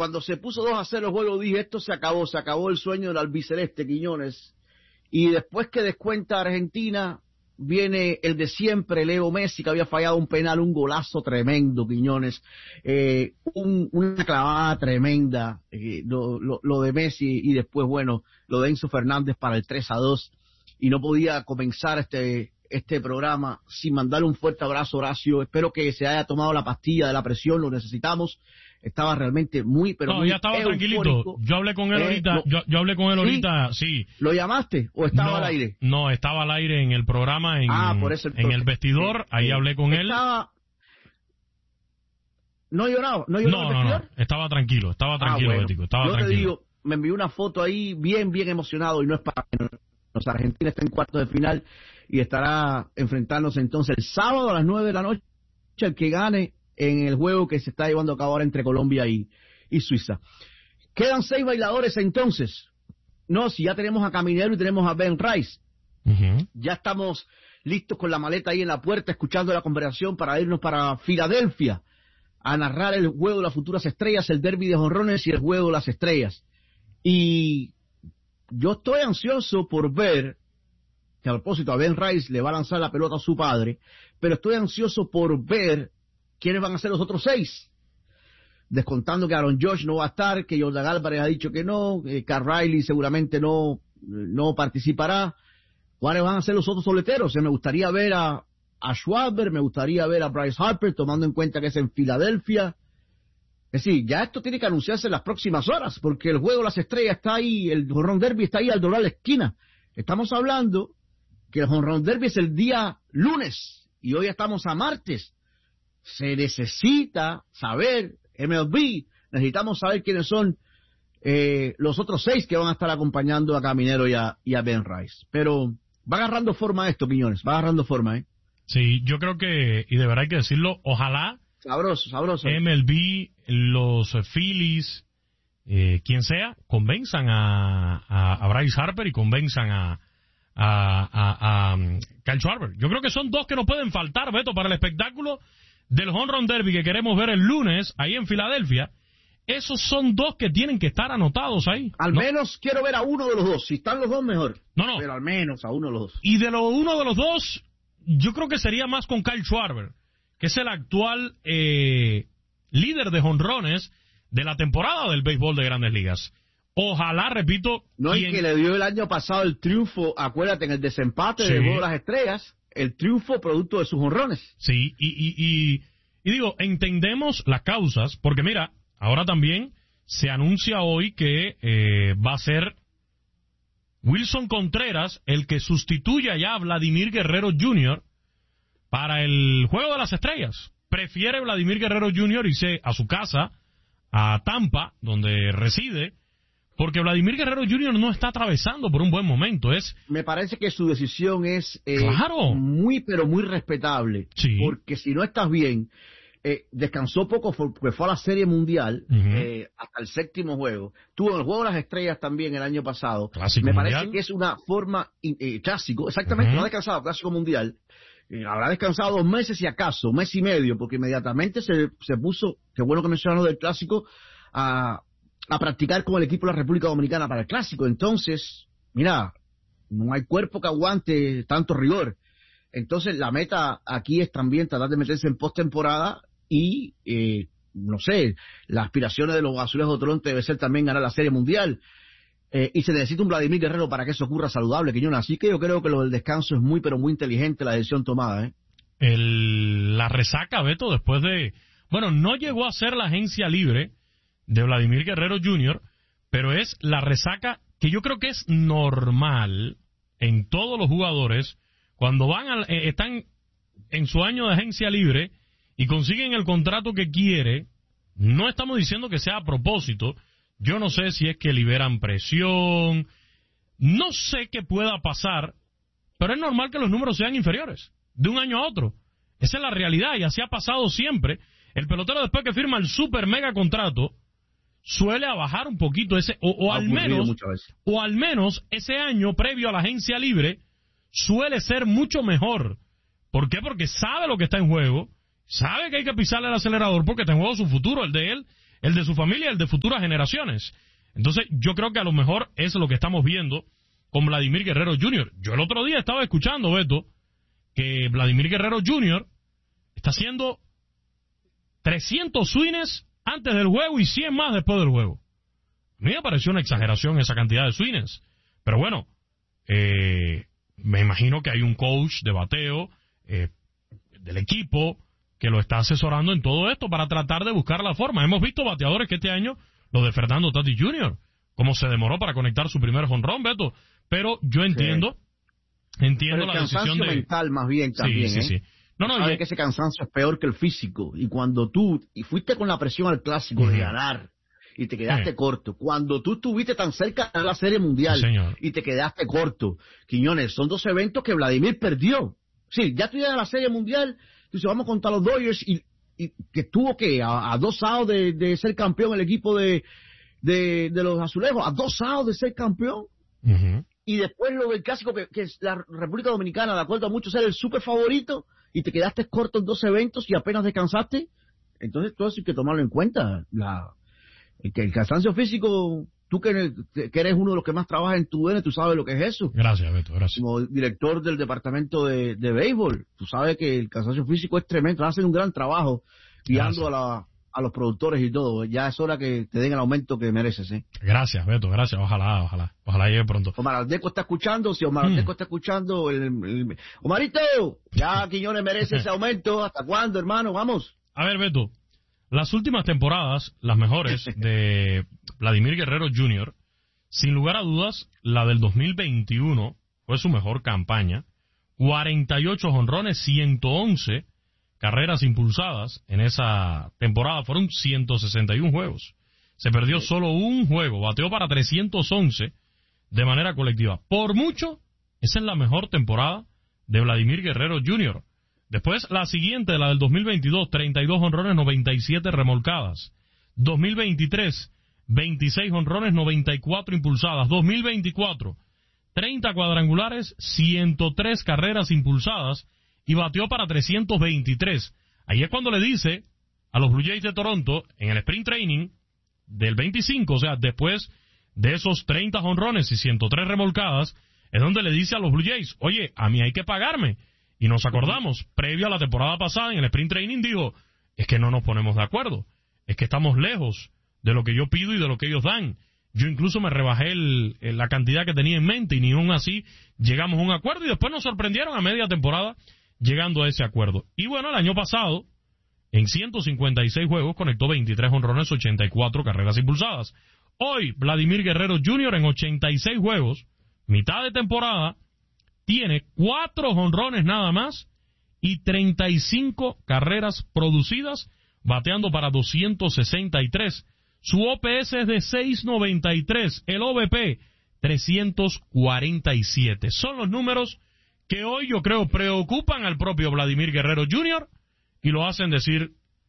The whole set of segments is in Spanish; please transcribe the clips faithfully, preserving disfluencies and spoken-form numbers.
cuando se puso dos a cero el juego, dije, esto se acabó, se acabó el sueño del albiceleste, Quiñones. Y después que descuenta Argentina, viene el de siempre, Leo Messi, que había fallado un penal, un golazo tremendo, Quiñones, eh, un, una clavada tremenda, eh, lo, lo, lo de Messi, y después, bueno, lo de Enzo Fernández para el tres a dos, y no podía comenzar este este programa sin mandarle un fuerte abrazo, Horacio. Espero que se haya tomado la pastilla de la presión, lo necesitamos. Estaba realmente muy, pero no, muy ya estaba eufórico. Tranquilito. Yo hablé con él eh, ahorita, no. yo, yo hablé con él ahorita, sí. ¿Lo llamaste o estaba no, al aire? No, estaba al aire en el programa, en, ah, por eso, en el vestidor, eh, ahí eh, hablé con estaba... él. ¿No lloraba? ¿No lloraba no, el no, no, estaba tranquilo, estaba tranquilo, ah, bueno. Bético, estaba yo tranquilo. Te digo, me envió una foto ahí bien, bien emocionado, y no es para menos. Argentina está en cuartos de final y estará enfrentándose entonces el sábado a las nueve de la noche el que gane en el juego que se está llevando a cabo ahora entre Colombia y, y Suiza. Quedan seis bailadores entonces. No, si ya tenemos a Caminero y tenemos a Ben Rice. Uh-huh. Ya estamos listos con la maleta ahí en la puerta, escuchando la conversación para irnos para Filadelfia a narrar el juego de las futuras estrellas, el derbi de jonrones y el juego de las estrellas. Y yo estoy ansioso por ver, que a propósito a Ben Rice le va a lanzar la pelota a su padre, pero estoy ansioso por ver quiénes van a ser los otros seis, descontando que Aaron Judge no va a estar, que Jordan Álvarez ha dicho que no, eh, Carl Riley seguramente no, no participará. ¿Cuáles van a ser los otros soleteros? Eh, me gustaría ver a, a Schwarber, me gustaría ver a Bryce Harper, tomando en cuenta que es en Filadelfia. Es decir, ya esto tiene que anunciarse en las próximas horas, porque el juego de las estrellas está ahí, el jonrón derby está ahí al doblar la esquina. Estamos hablando que el jonrón derby es el día lunes, y hoy estamos a martes. Se necesita saber, M L B, necesitamos saber quiénes son eh, los otros seis que van a estar acompañando a Caminero y a, y a Ben Rice. Pero va agarrando forma esto, Quiñones, va agarrando forma, ¿eh? Sí, yo creo que, y de verdad hay que decirlo, ojalá Sabroso, sabroso. M L B, los Phillies, eh, quien sea, convenzan a, a, a Bryce Harper y convenzan a, a, a, a um, Kyle Schwarber. Yo creo que son dos que no pueden faltar, Beto, para el espectáculo del Home Run Derby que queremos ver el lunes ahí en Filadelfia. Esos son dos que tienen que estar anotados ahí. Al ¿no? menos quiero ver a uno de los dos. Si están los dos, mejor. No, no. Pero al menos a uno de los dos. Y de lo uno de los dos, yo creo que sería más con Kyle Schwarber, que es el actual eh, líder de jonrones de la temporada del béisbol de Grandes Ligas. Ojalá, repito... No, quien... y que le dio el año pasado el triunfo, acuérdate, en el desempate sí. del juego de las estrellas, el triunfo producto de sus jonrones. Sí, y, y, y, y digo, entendemos las causas, porque mira, ahora también se anuncia hoy que eh, va a ser Wilson Contreras el que sustituya ya a Vladimir Guerrero junior para el Juego de las Estrellas. Prefiere Vladimir Guerrero junior irse a su casa, a Tampa, donde reside, porque Vladimir Guerrero junior no está atravesando por un buen momento. Es Me parece que su decisión es eh, claro. muy, pero muy respetable. Sí. Porque si no estás bien, eh, descansó poco porque fue a la Serie Mundial, uh-huh. eh, hasta el séptimo juego. Tuvo en el Juego de las Estrellas también el año pasado. Clásico Me mundial. parece que es una forma, eh, clásico, exactamente, uh-huh. no ha descansado, Clásico Mundial. Eh, habrá descansado dos meses y acaso, un mes y medio, porque inmediatamente se, se puso, qué bueno que mencionaron del Clásico, a, a practicar con el equipo de la República Dominicana para el Clásico. Entonces, mira, no hay cuerpo que aguante tanto rigor. Entonces, la meta aquí es también tratar de meterse en postemporada y, eh, no sé, las aspiraciones de los Azulejos de Toronto debe ser también ganar la Serie Mundial. Eh, y se necesita un Vladimir Guerrero para que eso ocurra saludable, Quiñones. Así que yo creo que lo del descanso es muy, pero muy inteligente la decisión tomada, ¿eh? El, la resaca, Beto, después de... Bueno, no llegó a ser la agencia libre de Vladimir Guerrero junior, pero es la resaca que yo creo que es normal en todos los jugadores cuando van a, eh, están en su año de agencia libre y consiguen el contrato que quiere. No estamos diciendo que sea a propósito. Yo no sé si es que liberan presión, no sé qué pueda pasar, pero es normal que los números sean inferiores de un año a otro. Esa es la realidad y así ha pasado siempre. El pelotero, después que firma el super mega contrato, suele a bajar un poquito ese, o, o al menos, o al menos ese año previo a la agencia libre suele ser mucho mejor. ¿Por qué? Porque sabe lo que está en juego, sabe que hay que pisarle el acelerador porque está en juego su futuro, el de él, el de su familia, el de futuras generaciones. Entonces, yo creo que a lo mejor es lo que estamos viendo con Vladimir Guerrero junior Yo el otro día estaba escuchando, Beto, que Vladimir Guerrero junior está haciendo trescientos swings antes del juego y cien más después del juego. A mí me pareció una exageración esa cantidad de swings. Pero bueno, eh, me imagino que hay un coach de bateo eh, del equipo que lo está asesorando en todo esto para tratar de buscar la forma. Hemos visto bateadores que este año, lo de Fernando Tatis junior, cómo se demoró para conectar su primer jonrón, Beto. Pero yo entiendo, sí. entiendo Pero la decisión de... mental más bien también, sí, sí, ¿eh? sí. No, no, Sabe y... que ese cansancio es peor que el físico. Y cuando tú, y fuiste con la presión al clásico uh-huh. de ganar, y te quedaste sí. corto. Cuando tú estuviste tan cerca de la Serie Mundial, sí, y te quedaste corto, Quiñones, son dos eventos que Vladimir perdió. Sí, ya tú llegas a la Serie Mundial, tú dices, vamos contra los Dodgers, y, y que estuvo, ¿qué? A, a dos outs de, de ser campeón el equipo de, de, de los Azulejos, a dos outs de ser campeón. Uh-huh. Y después lo del clásico, que, que es la República Dominicana, de acuerdo a muchos, ser el super favorito, y te quedaste corto en dos eventos y apenas descansaste. Entonces todo eso hay que tomarlo en cuenta. La, el, el cansancio físico, tú que, que eres uno de los que más trabaja en tu D N, tú sabes lo que es eso. Gracias, Beto, gracias. Como director del departamento de, de béisbol, tú sabes que el cansancio físico es tremendo, hacen un gran trabajo guiando a la... a los productores y todo. Ya es hora que te den el aumento que mereces, ¿eh? Gracias, Beto, gracias. Ojalá, ojalá. Ojalá llegue pronto. Omar Aldeco está escuchando. Si Omar Aldeco mm. está escuchando, el, el... Omarito, ya Quiñones merece ese aumento. ¿Hasta cuándo, hermano? Vamos. A ver, Beto, las últimas temporadas, las mejores de Vladimir Guerrero junior, sin lugar a dudas, la del dos mil veintiuno fue su mejor campaña. cuarenta y ocho jonrones, ciento once carreras impulsadas en esa temporada, fueron ciento sesenta y uno juegos. Se perdió solo un juego, bateó para trescientos once de manera colectiva. Por mucho, esa es la mejor temporada de Vladimir Guerrero junior Después, la siguiente, la del dos mil veintidós, treinta y dos jonrones, noventa y siete remolcadas. dos mil veintitrés, veintiséis jonrones, noventa y cuatro impulsadas. dos mil veinticuatro, treinta cuadrangulares, ciento tres carreras impulsadas, y batió para trescientos veintitrés. Ahí es cuando le dice a los Blue Jays de Toronto, en el Spring Training del veinticinco, o sea, después de esos treinta jonrones y ciento tres remolcadas, es donde le dice a los Blue Jays, oye, a mí hay que pagarme. Y nos acordamos, previo a la temporada pasada, en el Spring Training dijo, es que no nos ponemos de acuerdo, es que estamos lejos de lo que yo pido y de lo que ellos dan. Yo incluso me rebajé el, el, la cantidad que tenía en mente, y ni aún así llegamos a un acuerdo, y después nos sorprendieron a media temporada llegando a ese acuerdo. Y bueno, el año pasado, en ciento cincuenta y seis juegos, conectó veintitrés jonrones, ochenta y cuatro carreras impulsadas. Hoy, Vladimir Guerrero junior en ochenta y seis juegos, mitad de temporada, tiene cuatro jonrones nada más y treinta y cinco carreras producidas, bateando para doscientos sesenta y tres. Su O P S es de seiscientos noventa y tres, el O V P trescientos cuarenta y siete. Son los números que hoy yo creo preocupan al propio Vladimir Guerrero junior y lo hacen decir,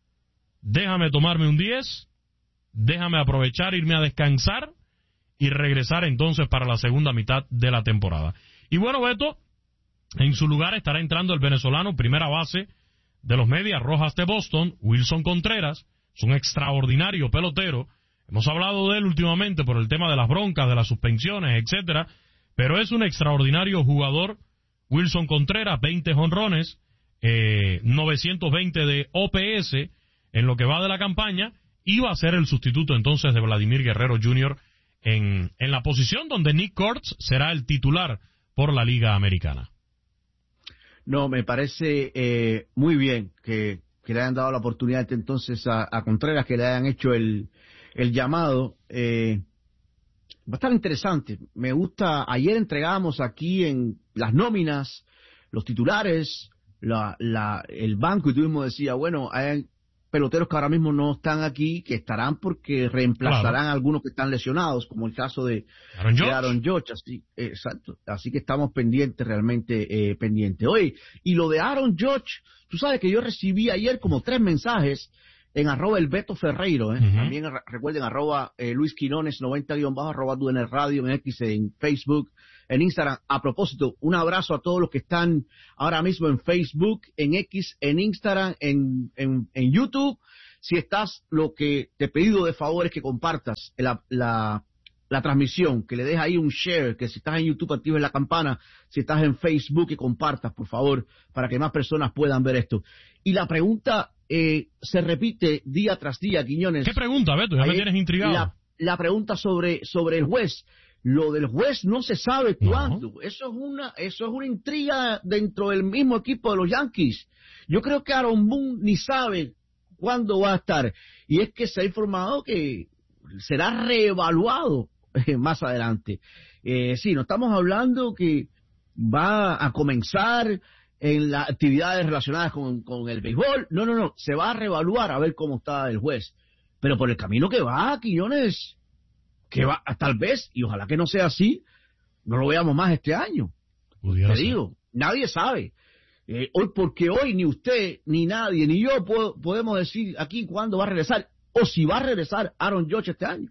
déjame tomarme un diez, déjame aprovechar, irme a descansar y regresar entonces para la segunda mitad de la temporada. Y bueno, Beto, en su lugar estará entrando el venezolano, primera base de los Medias Rojas de Boston, Wilson Contreras. Es un extraordinario pelotero. Hemos hablado de él últimamente por el tema de las broncas, de las suspensiones, etcétera, pero es un extraordinario jugador. Wilson Contreras, veinte jonrones, eh, novecientos veinte de O P S en lo que va de la campaña, y va a ser el sustituto entonces de Vladimir Guerrero junior en, en la posición donde Nick Kurtz será el titular por la Liga Americana. No, me parece eh, muy bien que, que le hayan dado la oportunidad entonces a, a Contreras, que le hayan hecho el, el llamado. Eh, va a estar interesante. Me gusta, ayer entregamos aquí en las nóminas, los titulares, la, la, el banco, y tú mismo decías, bueno, hay peloteros que ahora mismo no están aquí, que estarán porque reemplazarán claro. a algunos que están lesionados, como el caso de Aaron Judge. De Aaron Judge así, eh, exacto. Así que estamos pendientes, realmente eh, pendientes. Oye, y lo de Aaron Judge, tú sabes que yo recibí ayer como tres mensajes en arroba el Beto Ferreiro, ¿eh? Uh-huh. También recuerden arroba eh, Luis Quinones noventa guión bajo, arroba D N Radio en X, en Facebook, en Instagram. A propósito, un abrazo a todos los que están ahora mismo en Facebook, en X, en Instagram, en, en, en YouTube. si estás, lo que te he pedido de favor es que compartas la, la, la transmisión, que le des ahí un share, que si estás en YouTube actives la campana, si estás en Facebook que compartas, por favor, para que más personas puedan ver esto. Y la pregunta eh, se repite día tras día, Quiñones. ¿Qué pregunta, Beto? Ya ahí me tienes intrigado. La, la pregunta sobre, sobre el juez. Lo del juez no se sabe cuándo. No. Eso es una, eso es una intriga dentro del mismo equipo de los Yankees. Yo creo que Aaron Boone ni sabe cuándo va a estar. Y es que se ha informado que será reevaluado eh, más adelante. Eh, sí, no estamos hablando que va a comenzar en las actividades relacionadas con, con el béisbol. No, no, no. Se va a reevaluar a ver cómo está el juez. Pero por el camino que va, Quiñones, que va, tal vez, y ojalá que no sea así, no lo veamos más este año. Pudiera Te ser. digo, nadie sabe. Eh, hoy, porque hoy ni usted, ni nadie, ni yo puedo, podemos decir aquí cuándo va a regresar, o si va a regresar Aaron Judge este año.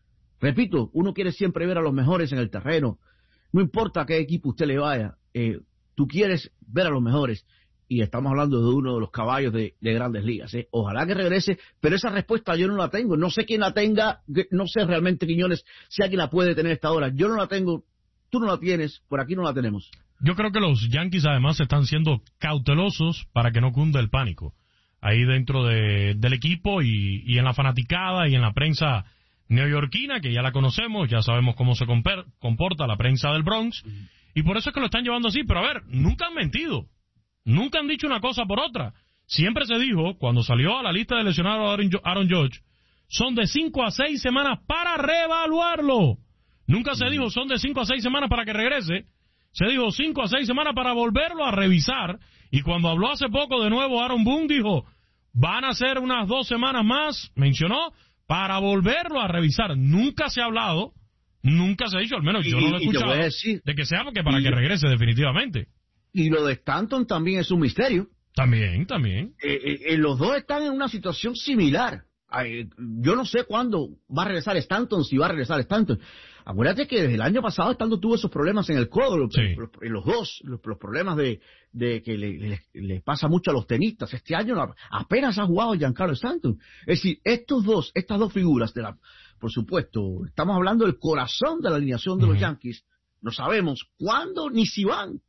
Repito, uno quiere siempre ver a los mejores en el terreno. No importa a qué equipo usted le vaya, eh, tú quieres ver a los mejores. Y estamos hablando de uno de los caballos de, de Grandes Ligas. ¿eh? Ojalá que regrese, pero esa respuesta yo no la tengo. No sé quién la tenga, no sé realmente, Quiñones, si alguien la puede tener a esta hora. Yo no la tengo, tú no la tienes, por aquí no la tenemos. Yo creo que los Yankees además están siendo cautelosos para que no cunda el pánico. Ahí dentro de, del equipo y, y en la fanaticada y en la prensa neoyorquina, que ya la conocemos, ya sabemos cómo se comper, comporta la prensa del Bronx. Uh-huh. Y por eso es que lo están llevando así. Pero a ver, nunca han mentido. Nunca han dicho una cosa por otra. Siempre se dijo, cuando salió a la lista de lesionados Aaron Judge, son de cinco a seis semanas para reevaluarlo. Nunca se dijo, son de cinco a seis semanas para que regrese. Se dijo cinco a seis semanas para volverlo a revisar. Y cuando habló hace poco de nuevo Aaron Boone, dijo, van a ser unas dos semanas más, mencionó, para volverlo a revisar. Nunca se ha hablado, nunca se ha dicho, al menos yo y, no lo he escuchado, decir, de que sea porque para que regrese definitivamente. Y lo de Stanton también es un misterio. También, también. Eh, eh, los dos están en una situación similar. Ay, yo no sé cuándo va a regresar Stanton, si va a regresar Stanton. Acuérdate que desde el año pasado Stanton tuvo esos problemas en el codo, los, sí. los, los dos, los, los problemas de, de que le, le, le pasa mucho a los tenistas. Este año apenas ha jugado Giancarlo Stanton. Es decir, estos dos, estas dos figuras, de la, por supuesto, estamos hablando del corazón de la alineación de uh-huh. los Yankees. No sabemos cuándo ni si van.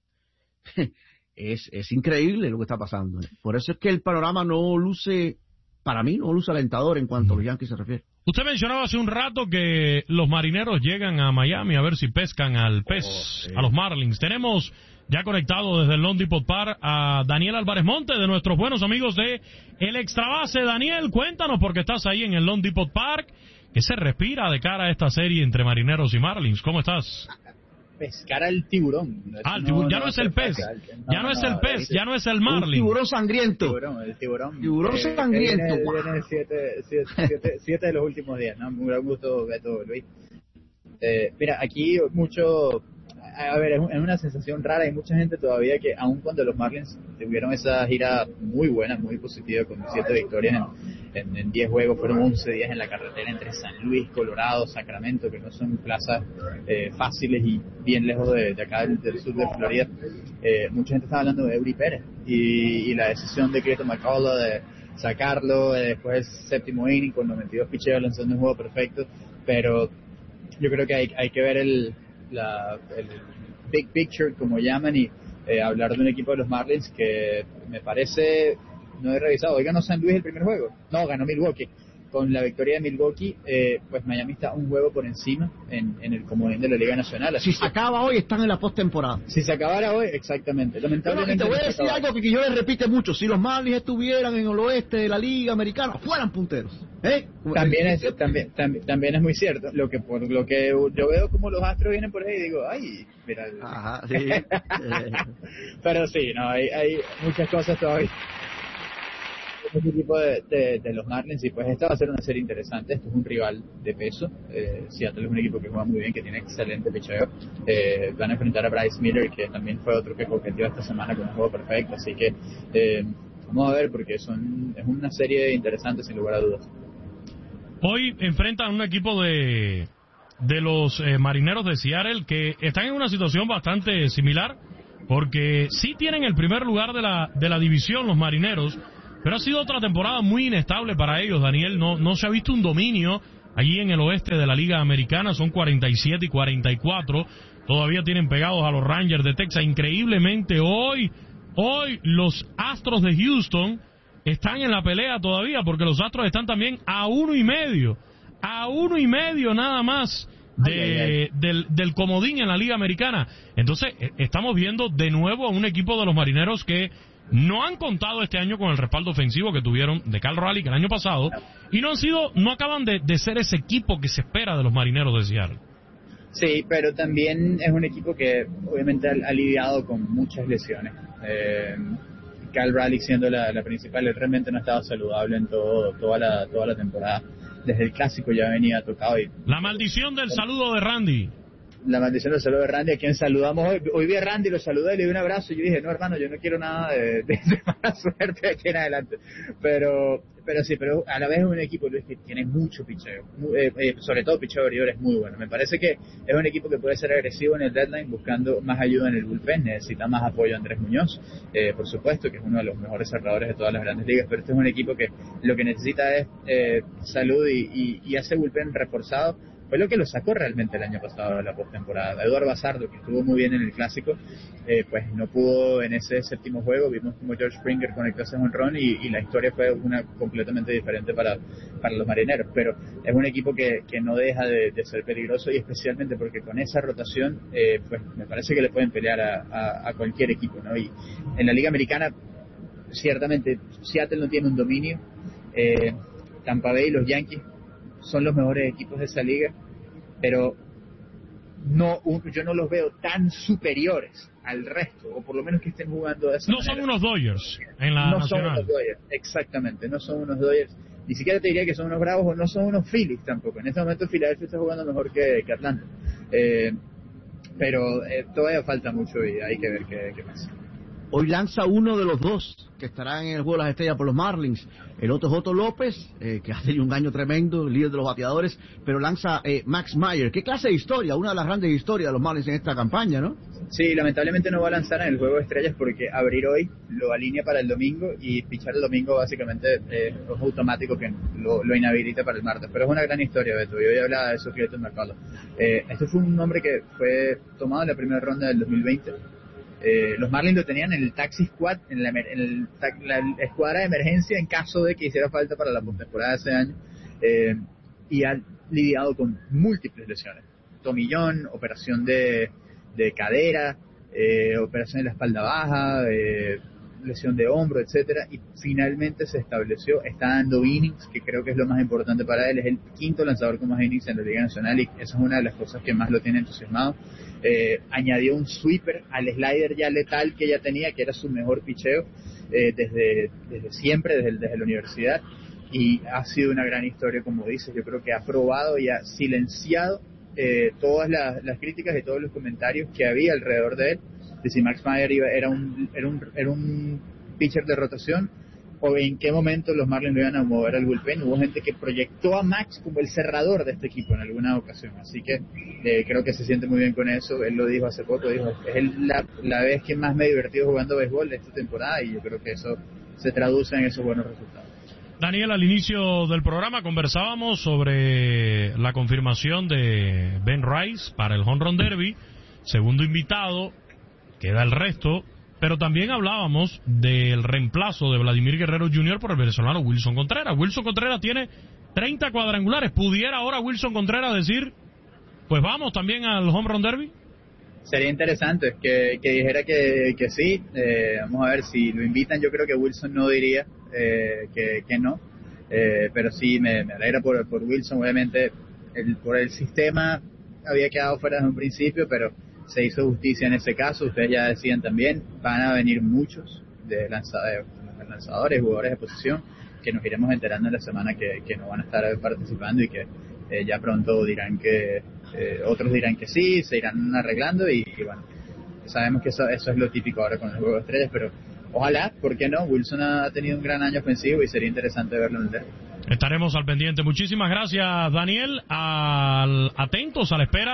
Es, es increíble lo que está pasando. Por eso es que el panorama no luce, para mí, no luce alentador en cuanto a los Yankees se refiere. Usted mencionaba hace un rato que los marineros llegan a Miami a ver si pescan al pez, oh, sí. a los Marlins. Tenemos ya conectado desde el Lone Depot Park a Daniel Álvarez Monte, de nuestros buenos amigos de El Extrabase. Daniel, cuéntanos, porque estás ahí en el Lone Depot Park, ¿qué se respira de cara a esta serie entre marineros y Marlins? ¿Cómo estás? Pescar al tiburón. Ah, el tiburón, no, ya no, no es el pez, no, ya no, no es el no, pez, ya no es el Marlin. Un tiburón sangriento. El tiburón, el tiburón. Tiburón eh, sangriento. Viene, wow. viene siete, siete, siete, siete de los últimos días, ¿no? Muy gran gusto, Beto, Luis. Eh, mira, aquí mucho, a ver, es una sensación rara. Hay mucha gente todavía que, aun cuando los Marlins tuvieron esa gira muy buena, muy positiva, con siete victorias en, en, en diez juegos, fueron once días en la carretera entre San Luis, Colorado, Sacramento, que no son plazas eh, fáciles y bien lejos de, de acá del, del sur de Florida. Eh, mucha gente está hablando de Eury Pérez y, y la decisión de Clayton McCullough de sacarlo eh, después del séptimo inning con noventa y dos picheos lanzando un juego perfecto, pero yo creo que hay, hay que ver el La, el big picture, como llaman, y eh, hablar de un equipo de los Marlins que me parece, no he revisado, hoy ganó San Luis el primer juego, no, ganó Milwaukee. Con la victoria de Milwaukee, eh, pues Miami está un juego por encima en, en el comodín de la Liga Nacional. Así si se acaba hoy, están en la postemporada. Si se acabara hoy, exactamente. Lamentablemente. Pero, y te voy a decir algo que, que yo les repite mucho: si los Marlins estuvieran en el oeste de la Liga Americana, fueran punteros. ¿Eh? También es, también, también, también es muy cierto. Lo que por lo que yo veo como los Astros vienen por ahí y digo, ay, mira. Ajá, sí. Pero sí, no, hay, hay muchas cosas todavía. Este equipo de, de, de los Marlins, y pues esta va a ser una serie interesante. Esto es un rival de peso. eh, Seattle es un equipo que juega muy bien, que tiene excelente picheo. eh, van a enfrentar a Bryce Miller, que también fue otro que competió esta semana con un juego perfecto, así que eh, vamos a ver, porque son es una serie interesante sin lugar a dudas. Hoy enfrentan un equipo de de los eh, marineros de Seattle, que están en una situación bastante similar, porque sí tienen el primer lugar de la de la división los marineros, Pero ha sido otra temporada muy inestable para ellos, Daniel. No, no se ha visto un dominio allí en el oeste de la Liga Americana. Son cuarenta y siete y cuarenta y cuatro. Todavía tienen pegados a los Rangers de Texas. Increíblemente, hoy, hoy los Astros de Houston están en la pelea todavía, porque los Astros están también a uno y medio. A uno y medio nada más de, ay, ay, ay. Del, del comodín en la Liga Americana. Entonces, estamos viendo de nuevo a un equipo de los Marineros que no han contado este año con el respaldo ofensivo que tuvieron de Cal Raleigh el año pasado, y no han sido, no acaban de, de ser ese equipo que se espera de los Marineros de Seattle. Sí, pero también es un equipo que obviamente ha, ha lidiado con muchas lesiones. Eh, Cal Raleigh siendo la, la principal, él realmente no estaba saludable en todo, toda la, toda la temporada. Desde el clásico ya venía tocado. Y la maldición del saludo de Randy. La maldición del saludo de Randy, a quien saludamos hoy. Hoy vi a Randy, lo saludé, le di un abrazo y yo dije, no hermano, yo no quiero nada de, de, de mala suerte de aquí en adelante. Pero pero sí, pero a la vez es un equipo, Luis, que tiene mucho picheo. Eh, eh, sobre todo picheo abridor es muy bueno. Me parece que es un equipo que puede ser agresivo en el deadline buscando más ayuda en el bullpen. Necesita más apoyo a Andrés Muñoz, eh, por supuesto, que es uno de los mejores cerradores de todas las grandes ligas. Pero este es un equipo que lo que necesita es eh, salud y, y, y hace bullpen reforzado. Fue lo que lo sacó realmente el año pasado de la postemporada. Eduardo Bazardo, que estuvo muy bien en el clásico, eh, pues no pudo en ese séptimo juego. Vimos como George Springer conectó ese jonrón y, y la historia fue una completamente diferente para, para los Marineros. Pero es un equipo que, que no deja de, de ser peligroso, y especialmente porque con esa rotación, eh, pues me parece que le pueden pelear a, a, a cualquier equipo, ¿no? Y en la Liga Americana, ciertamente, Seattle no tiene un dominio. Eh, Tampa Bay y los Yankees son los mejores equipos de esa liga, pero no, yo no los veo tan superiores al resto, o por lo menos que estén jugando de esa no manera. Son unos Dodgers en la no nacional. Son unos Dodgers, exactamente, no son unos Dodgers, ni siquiera te diría que son unos Bravos, o no son unos Phillies tampoco. En este momento Philadelphia está jugando mejor que, que Atlanta, eh, pero eh, todavía falta mucho y hay que ver qué, qué pasa. Hoy lanza uno de los dos que estarán en el juego de las estrellas por los Marlins. El otro es Otto López, eh, que ha tenido un año tremendo, líder de los bateadores, pero lanza eh, Max Meyer. ¿Qué clase de historia? Una de las grandes historias de los Marlins en esta campaña, ¿no? Sí, lamentablemente no va a lanzar en el juego de estrellas porque abrir hoy lo alinea para el domingo, y pichar el domingo básicamente eh, es automático que lo, lo inhabilita para el martes. Pero es una gran historia, Beto. Yo hoy hablaba de eso, Clayton McCullough. Eh, este fue un hombre que fue tomado en la primera ronda del dos mil veinte. Eh, los Marlins lo tenían en el taxi squad, en la, en el, la escuadra de emergencia en caso de que hiciera falta para la postemporada de ese año, eh, y han lidiado con múltiples lesiones: tomillón, operación de, de cadera, eh, operación de la espalda baja, eh, lesión de hombro, etcétera, y finalmente se estableció, está dando innings, que creo que es lo más importante para él. Es el quinto lanzador con más innings en la Liga Nacional, y esa es una de las cosas que más lo tiene entusiasmado. Eh, añadió un sweeper al slider ya letal que ya tenía, que era su mejor picheo eh, desde, desde siempre, desde, desde la universidad, y ha sido una gran historia, como dices. Yo creo que ha probado y ha silenciado eh, todas las, las críticas y todos los comentarios que había alrededor de él, de si Max Meyer iba, era, un, era, un, era un pitcher de rotación, o en qué momento los Marlins lo iban a mover al bullpen. Hubo gente que proyectó a Max como el cerrador de este equipo en alguna ocasión, así que eh, creo que se siente muy bien con eso. Él lo dijo hace poco, dijo, es el, la, la vez que más me he divertido jugando béisbol de esta temporada, y yo creo que eso se traduce en esos buenos resultados. Daniel, al inicio del programa conversábamos sobre la confirmación de Ben Rice para el Home Run Derby, segundo invitado, queda el resto. Pero también hablábamos del reemplazo de Vladimir Guerrero junior por el venezolano Wilson Contreras. Wilson Contreras tiene treinta cuadrangulares. ¿Pudiera ahora Wilson Contreras decir, pues vamos también al Home Run Derby? Sería interesante que, que dijera que, que sí. Eh, vamos a ver si lo invitan. Yo creo que Wilson no diría eh, que, que no. Eh, pero sí, me, me alegra por, por Wilson. Obviamente, el, por el sistema había quedado fuera desde un principio, pero se hizo justicia en ese caso. Ustedes ya decían también, van a venir muchos de lanzadores, lanzadores, jugadores de posición, que nos iremos enterando en la semana que, que no van a estar participando, y que eh, ya pronto dirán que, eh, otros dirán que sí, se irán arreglando, y, y bueno, sabemos que eso, eso es lo típico ahora con el juego de estrellas, pero ojalá, ¿por qué no? Wilson ha tenido un gran año ofensivo y sería interesante verlo en el derby. Estaremos al pendiente. Muchísimas gracias, Daniel. Al, atentos a la espera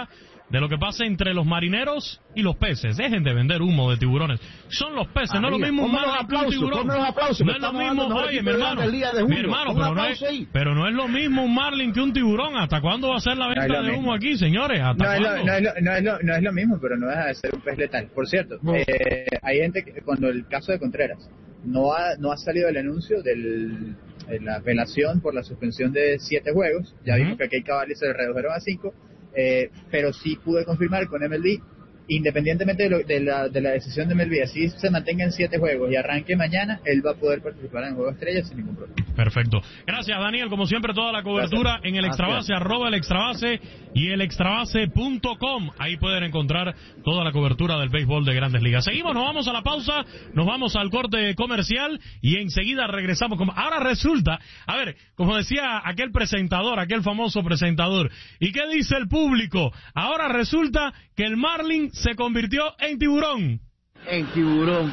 de lo que pasa entre los marineros y los peces. Dejen de vender humo de tiburones. Son los peces, ah, no es lo mismo un marlin que un tiburón. No es lo mismo, oye, mi hermano, mi hermano, pero no, es, pero no es lo mismo un marlin que un tiburón. ¿Hasta cuándo va a ser la venta no de humo aquí, señores? ¿Hasta no, cuándo? Es lo, no, es lo, no, es lo, no es lo mismo, pero no deja de ser un pez letal. Por cierto, no. eh, hay gente que, cuando el caso de Contreras, no ha, no ha salido el anuncio del, de la apelación por la suspensión de siete juegos. Ya uh-huh. vimos que aquí Cavalli se redujeron a cinco. Eh, pero sí pude confirmar con M L B, independientemente de, lo, de, la, de la decisión de M L B, así se mantenga en siete juegos y arranque mañana, él va a poder participar en el Juego Estrella sin ningún problema. Perfecto. Gracias, Daniel. Como siempre, toda la cobertura Gracias. en el Extrabase, arroba el Extrabase y el extrabase punto com. Ahí pueden encontrar toda la cobertura del béisbol de Grandes Ligas. Seguimos, nos vamos a la pausa, nos vamos al corte comercial y enseguida regresamos. Con... Ahora resulta, a ver, como decía aquel presentador, aquel famoso presentador, ¿y qué dice el público? Ahora resulta que el marlin se convirtió en tiburón. En tiburón.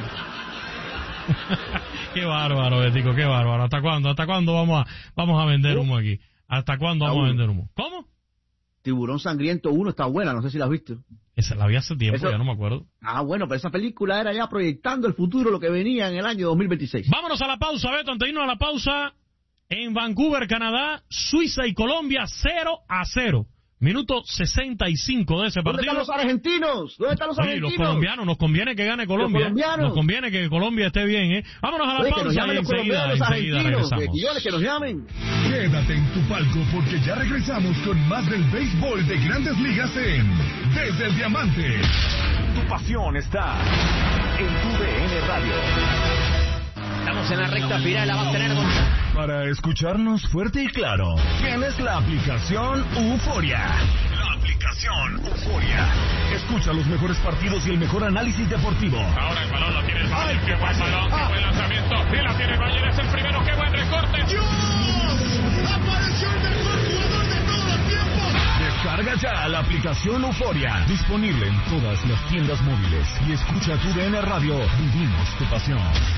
Qué bárbaro, Betico, qué bárbaro. ¿Hasta cuándo? ¿Hasta cuándo vamos a vamos a vender humo aquí? ¿Hasta cuándo vamos a vender humo? ¿Cómo? Tiburón Sangriento uno está buena, no sé si la has visto. Esa la vi hace tiempo, Eso... ya no me acuerdo. Ah, bueno, pero esa película era ya proyectando el futuro, lo que venía en el año dos mil veintiséis. Vámonos a la pausa, Beto, antes de irnos a la pausa. En Vancouver, Canadá, Suiza y Colombia cero a cero. Minuto sesenta y cinco de ese partido. ¿Dónde están los argentinos? ¿Dónde están los Oye, argentinos? Los colombianos, nos conviene que gane Colombia. Los nos conviene que Colombia esté bien, ¿eh? Vámonos a la Oye, pausa y enseguida, enseguida regresamos. Que, que nos llamen. Quédate en tu palco porque ya regresamos con más del béisbol de Grandes Ligas en Desde el Diamante. Tu pasión está en tu D N Radio. Estamos en la recta final, la vas a tener con... Para escucharnos fuerte y claro, tienes la aplicación Euforia. La aplicación Euforia. Escucha los mejores partidos y el mejor análisis deportivo. Ahora el balón lo tiene el Valle, qué buen balón, qué buen lanzamiento. Y la tiene el Valle, es el primero, qué buen recorte. ¡Dios! ¡Apareció el mejor jugador de todos los tiempos! Descarga ya la aplicación Euforia. Disponible en todas las tiendas móviles. Y escucha tu D N Radio. Vivimos tu pasión.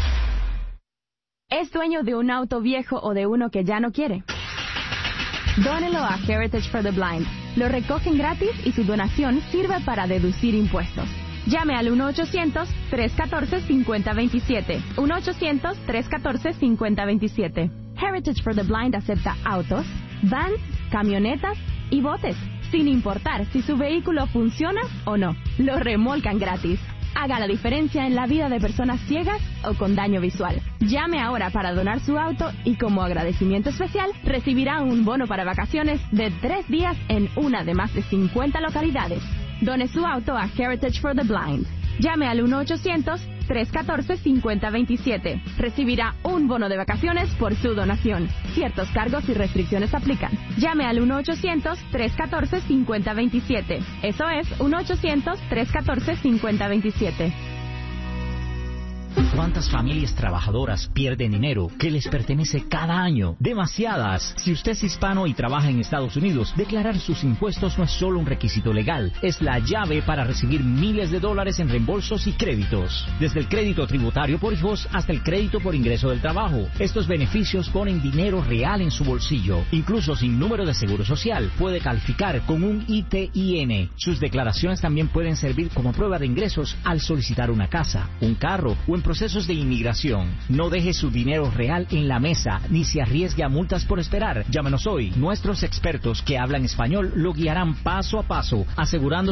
¿Es dueño de un auto viejo o de uno que ya no quiere? Dónelo a Heritage for the Blind. Lo recogen gratis y su donación sirve para deducir impuestos. Llame al uno ochocientos, tres uno cuatro, cinco cero dos siete. uno ochocientos, tres uno cuatro, cinco cero dos siete. Heritage for the Blind acepta autos, vans, camionetas y botes, sin importar si su vehículo funciona o no. Lo remolcan gratis. Haga la diferencia en la vida de personas ciegas o con daño visual. Llame ahora para donar su auto y como agradecimiento especial recibirá un bono para vacaciones de tres días en una de más de cincuenta localidades. Done su auto a Heritage for the Blind. Llame al uno ochocientos, tres uno cuatro, cinco cero dos siete. Recibirá un bono de vacaciones por su donación. Ciertos cargos y restricciones aplican. Llame al uno ochocientos, tres uno cuatro, cinco cero dos siete. Eso es uno ochocientos, tres uno cuatro, cinco cero dos siete. ¿Cuántas familias trabajadoras pierden dinero que les pertenece cada año? Demasiadas. Si usted es hispano y trabaja en Estados Unidos, declarar sus impuestos no es solo un requisito legal, es la llave para recibir miles de dólares en reembolsos y créditos. Desde el crédito tributario por hijos hasta el crédito por ingreso del trabajo. Estos beneficios ponen dinero real en su bolsillo. Incluso sin número de seguro social, puede calificar con un I T I N. Sus declaraciones también pueden servir como prueba de ingresos al solicitar una casa, un carro o en procesos de inmigración. No deje su dinero real en la mesa ni se arriesgue a multas por esperar. Llámenos hoy. Nuestros expertos que hablan español lo guiarán paso a paso, asegurando.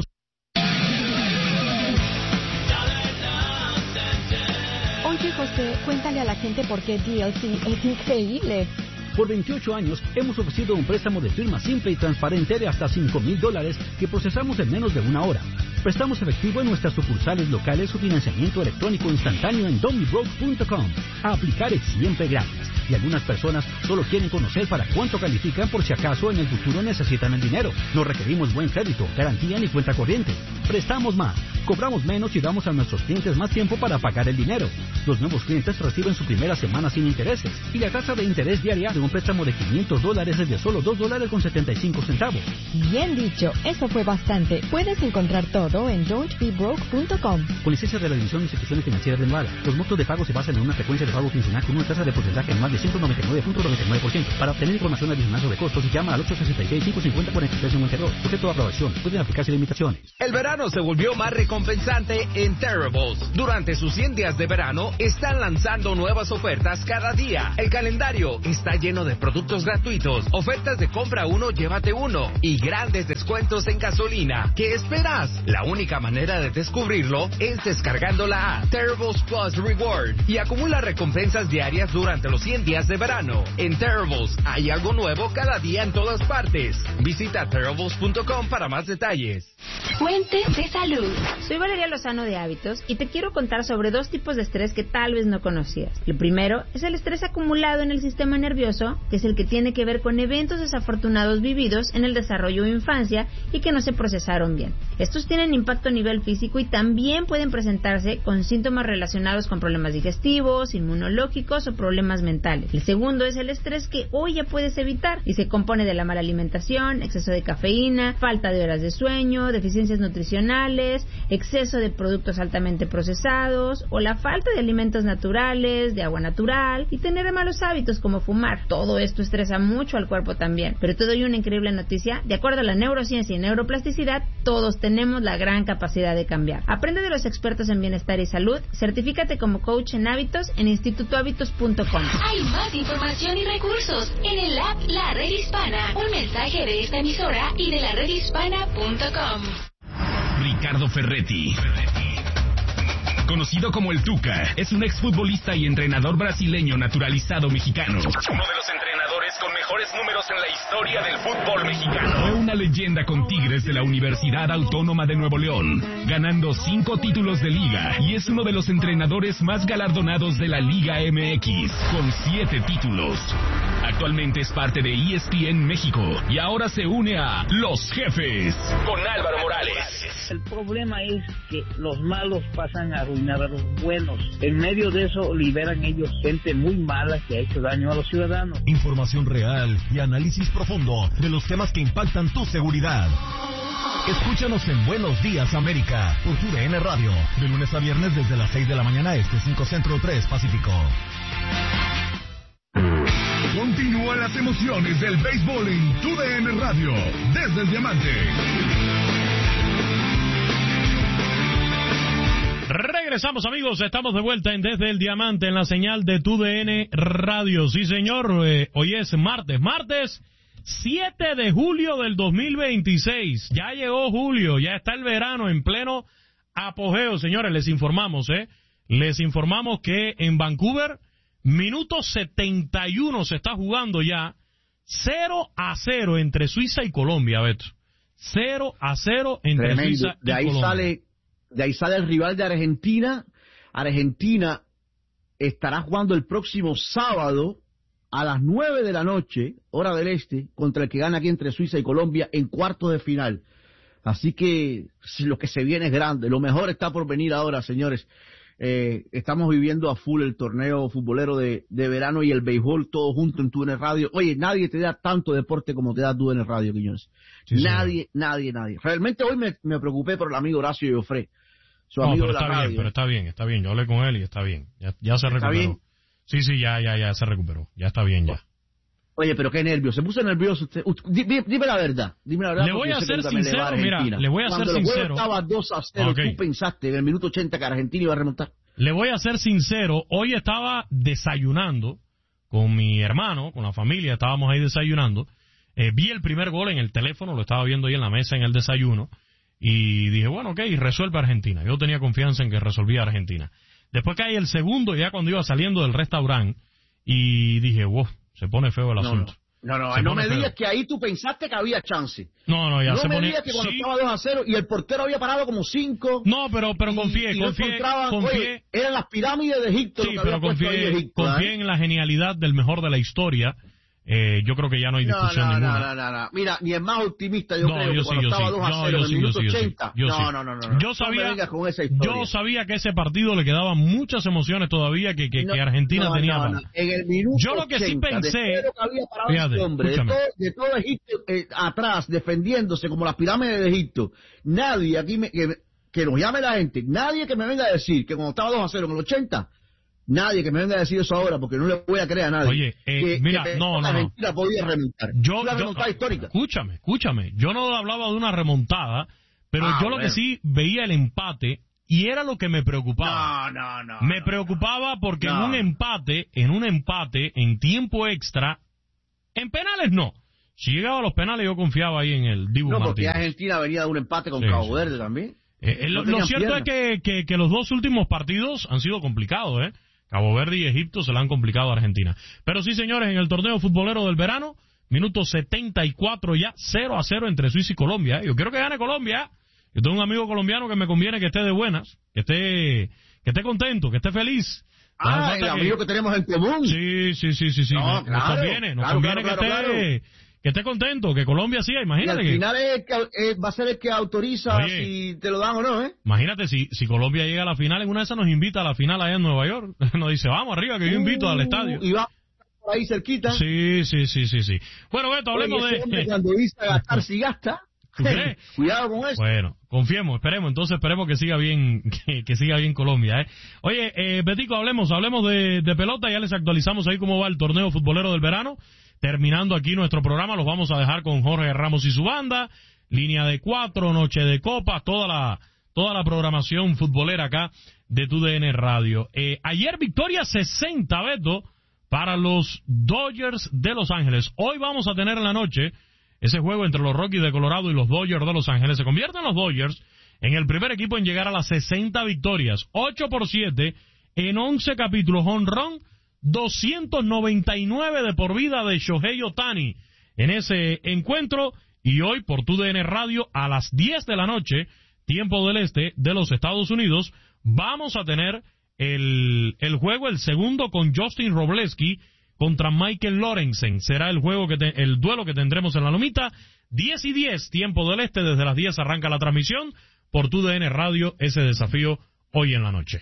Oye, José, cuéntale a la gente por qué D L C es increíble. Por veintiocho años hemos ofrecido un préstamo de firma simple y transparente de hasta cinco mil dólares que procesamos en menos de una hora. Prestamos efectivo en nuestras sucursales locales o financiamiento electrónico instantáneo en domibroke punto com. A aplicar es siempre gratis y algunas personas solo quieren conocer para cuánto califican por si acaso en el futuro necesitan el dinero. No requerimos buen crédito, garantía ni cuenta corriente. Prestamos más, cobramos menos y damos a nuestros clientes más tiempo para pagar el dinero. Los nuevos clientes reciben su primera semana sin intereses y la tasa de interés diaria de un préstamo de quinientos dólares es de solo dos dólares con setenta y cinco centavos. Bien dicho, eso fue bastante. Puedes encontrar todo todo en don't be broke punto com. Con licencia de la División de Instituciones Financieras de Nevada, los montos de pago se basan en una frecuencia de pago quincenal con una tasa de porcentaje anual de ciento noventa y nueve punto noventa y nueve por ciento. Para obtener información adicional sobre costos, llama al ocho seis seis, cinco cinco cero, cuatro tres cinco dos. Sujeto a aprobación. Pueden aplicarse limitaciones. El verano se volvió más recompensante en Terribles. Durante sus cien días de verano, están lanzando nuevas ofertas cada día. El calendario está lleno de productos gratuitos, ofertas de compra uno, llévate uno y grandes descuentos en gasolina. ¿Qué esperas? La única manera de descubrirlo es descargando la app Terribles Plus Reward y acumula recompensas diarias durante los cien días de verano. En Terribles hay algo nuevo cada día en todas partes. Visita terribles punto com para más detalles. Fuentes de salud. Soy Valeria Lozano de Hábitos y te quiero contar sobre dos tipos de estrés que tal vez no conocías. El primero es el estrés acumulado en el sistema nervioso, que es el que tiene que ver con eventos desafortunados vividos en el desarrollo o infancia y que no se procesaron bien. Estos tienen impacto a nivel físico y también pueden presentarse con síntomas relacionados con problemas digestivos, inmunológicos o problemas mentales. El segundo es el estrés que hoy ya puedes evitar y se compone de la mala alimentación, exceso de cafeína, falta de horas de sueño, deficiencias nutricionales, exceso de productos altamente procesados o la falta de alimentos naturales, de agua natural y tener malos hábitos como fumar. Todo esto estresa mucho al cuerpo también. Pero te doy una increíble noticia. De acuerdo a la neurociencia y neuroplasticidad, todos tenemos la gran capacidad de cambiar. Aprende de los expertos en bienestar y salud. Certifícate como coach en hábitos en instituto hábitos punto com. Hay más información y recursos en el app La Red Hispana. Un mensaje de esta emisora y de la red hispana punto com. Ricardo Ferretti, conocido como el Tuca, es un exfutbolista y entrenador brasileño naturalizado mexicano. Uno de los entrenadores con mejores números en la historia del fútbol mexicano. Fue una leyenda con Tigres de la Universidad Autónoma de Nuevo León, ganando cinco títulos de liga, y es uno de los entrenadores más galardonados de la Liga M X, con siete títulos. Actualmente es parte de E S P N México y ahora se une a Los Jefes con Álvaro Morales. El problema es que los malos pasan a arruinar a los buenos. En medio de eso liberan ellos gente muy mala que ha hecho daño a los ciudadanos. Información real y análisis profundo de los temas que impactan tu seguridad. Escúchanos en Buenos Días América por Tu D N Radio, de lunes a viernes desde las seis de la mañana este, cinco Centro, tres Pacífico. Continúan las emociones del béisbol en Tu D N Radio, desde el Diamante. Regresamos, amigos, estamos de vuelta en Desde el Diamante en la señal de Tu D N Radio. Sí, señor, eh, hoy es martes, martes siete de julio del dos mil veintiséis. Ya llegó julio, ya está el verano en pleno apogeo. Señores, les informamos, ¿eh? Les informamos que en Vancouver, minuto setenta y uno se está jugando ya, cero a cero entre Suiza y Colombia, Beto. cero a cero entre Tremendo. Suiza y de ahí Colombia. Sale, de ahí sale el rival de Argentina. Argentina estará jugando el próximo sábado a las nueve de la noche, hora del este, contra el que gana aquí entre Suiza y Colombia en cuartos de final. Así que lo que se viene es grande. Lo mejor está por venir ahora, señores. Eh, estamos viviendo a full el torneo futbolero de, de verano y el béisbol todo junto en Tu D N Radio. Oye, nadie te da tanto deporte como te da Tu D N Radio, Quiñones. Sí, nadie, sí. nadie, nadie. Realmente hoy me, me preocupé por el amigo Horacio Joffre, su no, amigo pero de la está radio. bien, pero está bien, está bien. Yo hablé con él y está bien. Ya, ya se ¿Está recuperó. bien? Sí, sí, ya, ya, ya se recuperó. Ya está bien, ya. Oye, pero qué nervios. Se puso nervioso usted. Dime, dime la verdad. Dime la verdad. Le voy a ser sincero, le mira, le voy a Cuando ser sincero. Cuando estaba dos a cero, okay. ¿Tú pensaste en el minuto ochenta que Argentina iba a remontar? Le voy a ser sincero. Hoy estaba desayunando con mi hermano, con la familia, estábamos ahí desayunando. Eh, vi el primer gol en el teléfono, lo estaba viendo ahí en la mesa en el desayuno. Y dije, bueno, ok, resuelve Argentina. Yo tenía confianza en que resolvía Argentina. Después cae el segundo, ya cuando iba saliendo del restaurante, y dije, wow, se pone feo el asunto. No, no, no, no me digas que ahí tú pensaste que había chance. No, no, ya no se me pone... digas que cuando sí. estaba dos a cero y el portero había parado como cinco. No, pero, pero confié, y, y confié, no confié. Oye, eran las pirámides de Egipto. Sí, lo que pero había puesto confié, ahí Egipto, confié ¿eh? en la genialidad del mejor de la historia. Eh, yo creo que ya no hay discusión no, no, ninguna. No, no, no, no. Mira, ni el más optimista yo no, creo yo que sí, cuando yo estaba sí. dos a cero No, en el minuto sí, ochenta. Yo no, sí. no, no, no, no. Yo sabía, no me con esa historia. yo sabía que ese partido le quedaban muchas emociones todavía que, que, no, que Argentina no, tenía. No, no. En el minuto yo lo que sí ochenta, pensé, de que había parado fíjate, este hombre, de, todo, de todo Egipto eh, atrás, defendiéndose como las pirámides de Egipto, nadie aquí me, que, que nos llame la gente, nadie que me venga a decir que cuando estaba dos a cero en el ochenta, nadie que me venga a decir eso ahora, porque no le voy a creer a nadie. Oye, eh, que, mira, que no, no, Argentina no. podía remontar. Yo, una yo, remontada histórica. Escúchame, escúchame. Yo no hablaba de una remontada, pero ah, yo lo bueno. que sí veía el empate y era lo que me preocupaba. No, no, no. Me no, preocupaba porque no. en un empate, en un empate, en tiempo extra, en penales no. Si llegaba a los penales yo confiaba ahí en el Dibu No, porque Martínez. Argentina venía de un empate con Sí, Cabo sí. Verde también. Eh, eh, no lo, lo cierto piernas. es que, que, que los dos últimos partidos han sido complicados, ¿eh? Cabo Verde y Egipto se le han complicado a Argentina. Pero sí, señores, en el torneo futbolero del verano, minuto setenta y cuatro ya, cero a cero entre Suiza y Colombia. ¿eh? Yo quiero que gane Colombia. Yo tengo un amigo colombiano que me conviene que esté de buenas, que esté, que esté contento, que esté feliz. Ah, el amigo que... que tenemos en común. Sí, sí, sí, sí, sí. No, nos, claro, nos conviene, nos claro, conviene claro, que, claro, esté, claro. que esté contento, que Colombia siga, imagínate. Y al que... final es el que, eh, va a ser el que autoriza Oye, si te lo dan o no, ¿eh? Imagínate, si, si Colombia llega a la final, en una de esas nos invita a la final allá en Nueva York. Nos dice, vamos arriba, que yo invito uh, al estadio. Y va por ahí cerquita. Sí, sí, sí, sí, sí. Bueno, Beto, hablemos Oye, ese de... hombre cuando dice gastar, si gasta. ¿Tú crees? Cuidado con eso. Bueno, confiemos, esperemos, entonces esperemos que siga bien, que, que siga bien Colombia, ¿eh? Oye, eh, Betico, hablemos, hablemos de, de pelota, ya les actualizamos ahí cómo va el torneo futbolero del verano. Terminando aquí nuestro programa, los vamos a dejar con Jorge Ramos y su banda, línea de cuatro, noche de copas, toda la, toda la programación futbolera acá de tu D N Radio. Eh, ayer victoria sesenta, Beto, para los Dodgers de Los Ángeles. Hoy vamos a tener en la noche ese juego entre los Rockies de Colorado y los Dodgers de Los Ángeles. Se convierten los Dodgers en el primer equipo en llegar a las sesenta victorias, ocho por siete en once capítulos, honrón doscientos noventa y nueve de por vida de Shohei Ohtani en ese encuentro. Y hoy por tu D N Radio a las diez de la noche, tiempo del este de los Estados Unidos, vamos a tener el, el juego, el segundo con Justin Robleski contra Michael Lorenzen. Será el juego que te, el duelo que tendremos en la Lomita. diez y diez, tiempo del este, desde las diez arranca la transmisión por tu D N Radio, ese desafío hoy en la noche.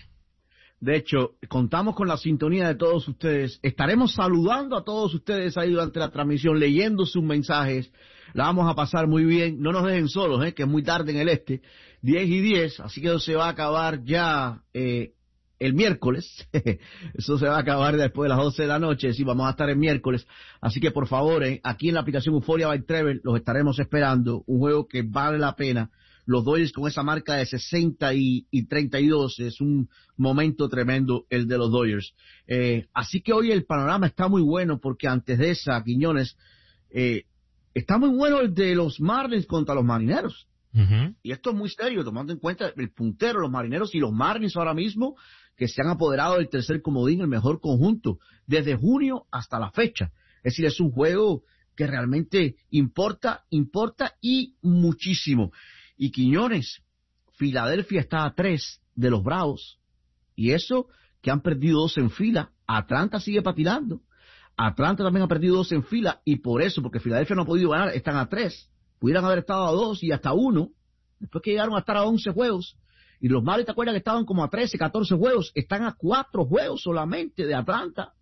De hecho, contamos con la sintonía de todos ustedes. Estaremos saludando a todos ustedes ahí durante la transmisión, leyendo sus mensajes. La vamos a pasar muy bien. No nos dejen solos, ¿eh? Que es muy tarde en el este. diez y diez, así que eso se va a acabar ya eh, el miércoles. Eso se va a acabar después de las doce de la noche. Sí, vamos a estar el miércoles. Así que, por favor, eh, aquí en la aplicación Euphoria by Trevor los estaremos esperando. Un juego que vale la pena. Los Dodgers con esa marca de sesenta y treinta y dos, es un momento tremendo el de los Dodgers. Eh, así que hoy el panorama está muy bueno porque antes de esa, Quiñones, eh, está muy bueno el de los Marlins contra los Marineros. Uh-huh. Y esto es muy serio, tomando en cuenta el puntero, los Marineros y los Marlins ahora mismo, que se han apoderado del tercer comodín, el mejor conjunto, desde junio hasta la fecha. Es decir, es un juego que realmente importa, importa y muchísimo. Y Quiñones, Filadelfia está a tres de los Bravos. Y eso que han perdido dos en fila. Atlanta sigue patinando. Atlanta también ha perdido dos en fila. Y por eso, porque Filadelfia no ha podido ganar, están a tres. Pudieran haber estado a dos y hasta uno. Después que llegaron a estar a once juegos. Y los Marlins, ¿te acuerdas que estaban como a trece, catorce juegos? Están a cuatro juegos solamente de Atlanta.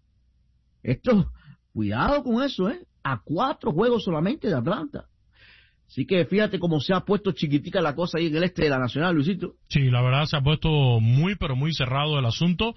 Esto, cuidado con eso, ¿eh? A cuatro juegos solamente de Atlanta. Así que fíjate cómo se ha puesto chiquitica la cosa ahí en el este de la Nacional, Luisito. Sí, la verdad se ha puesto muy, pero muy cerrado el asunto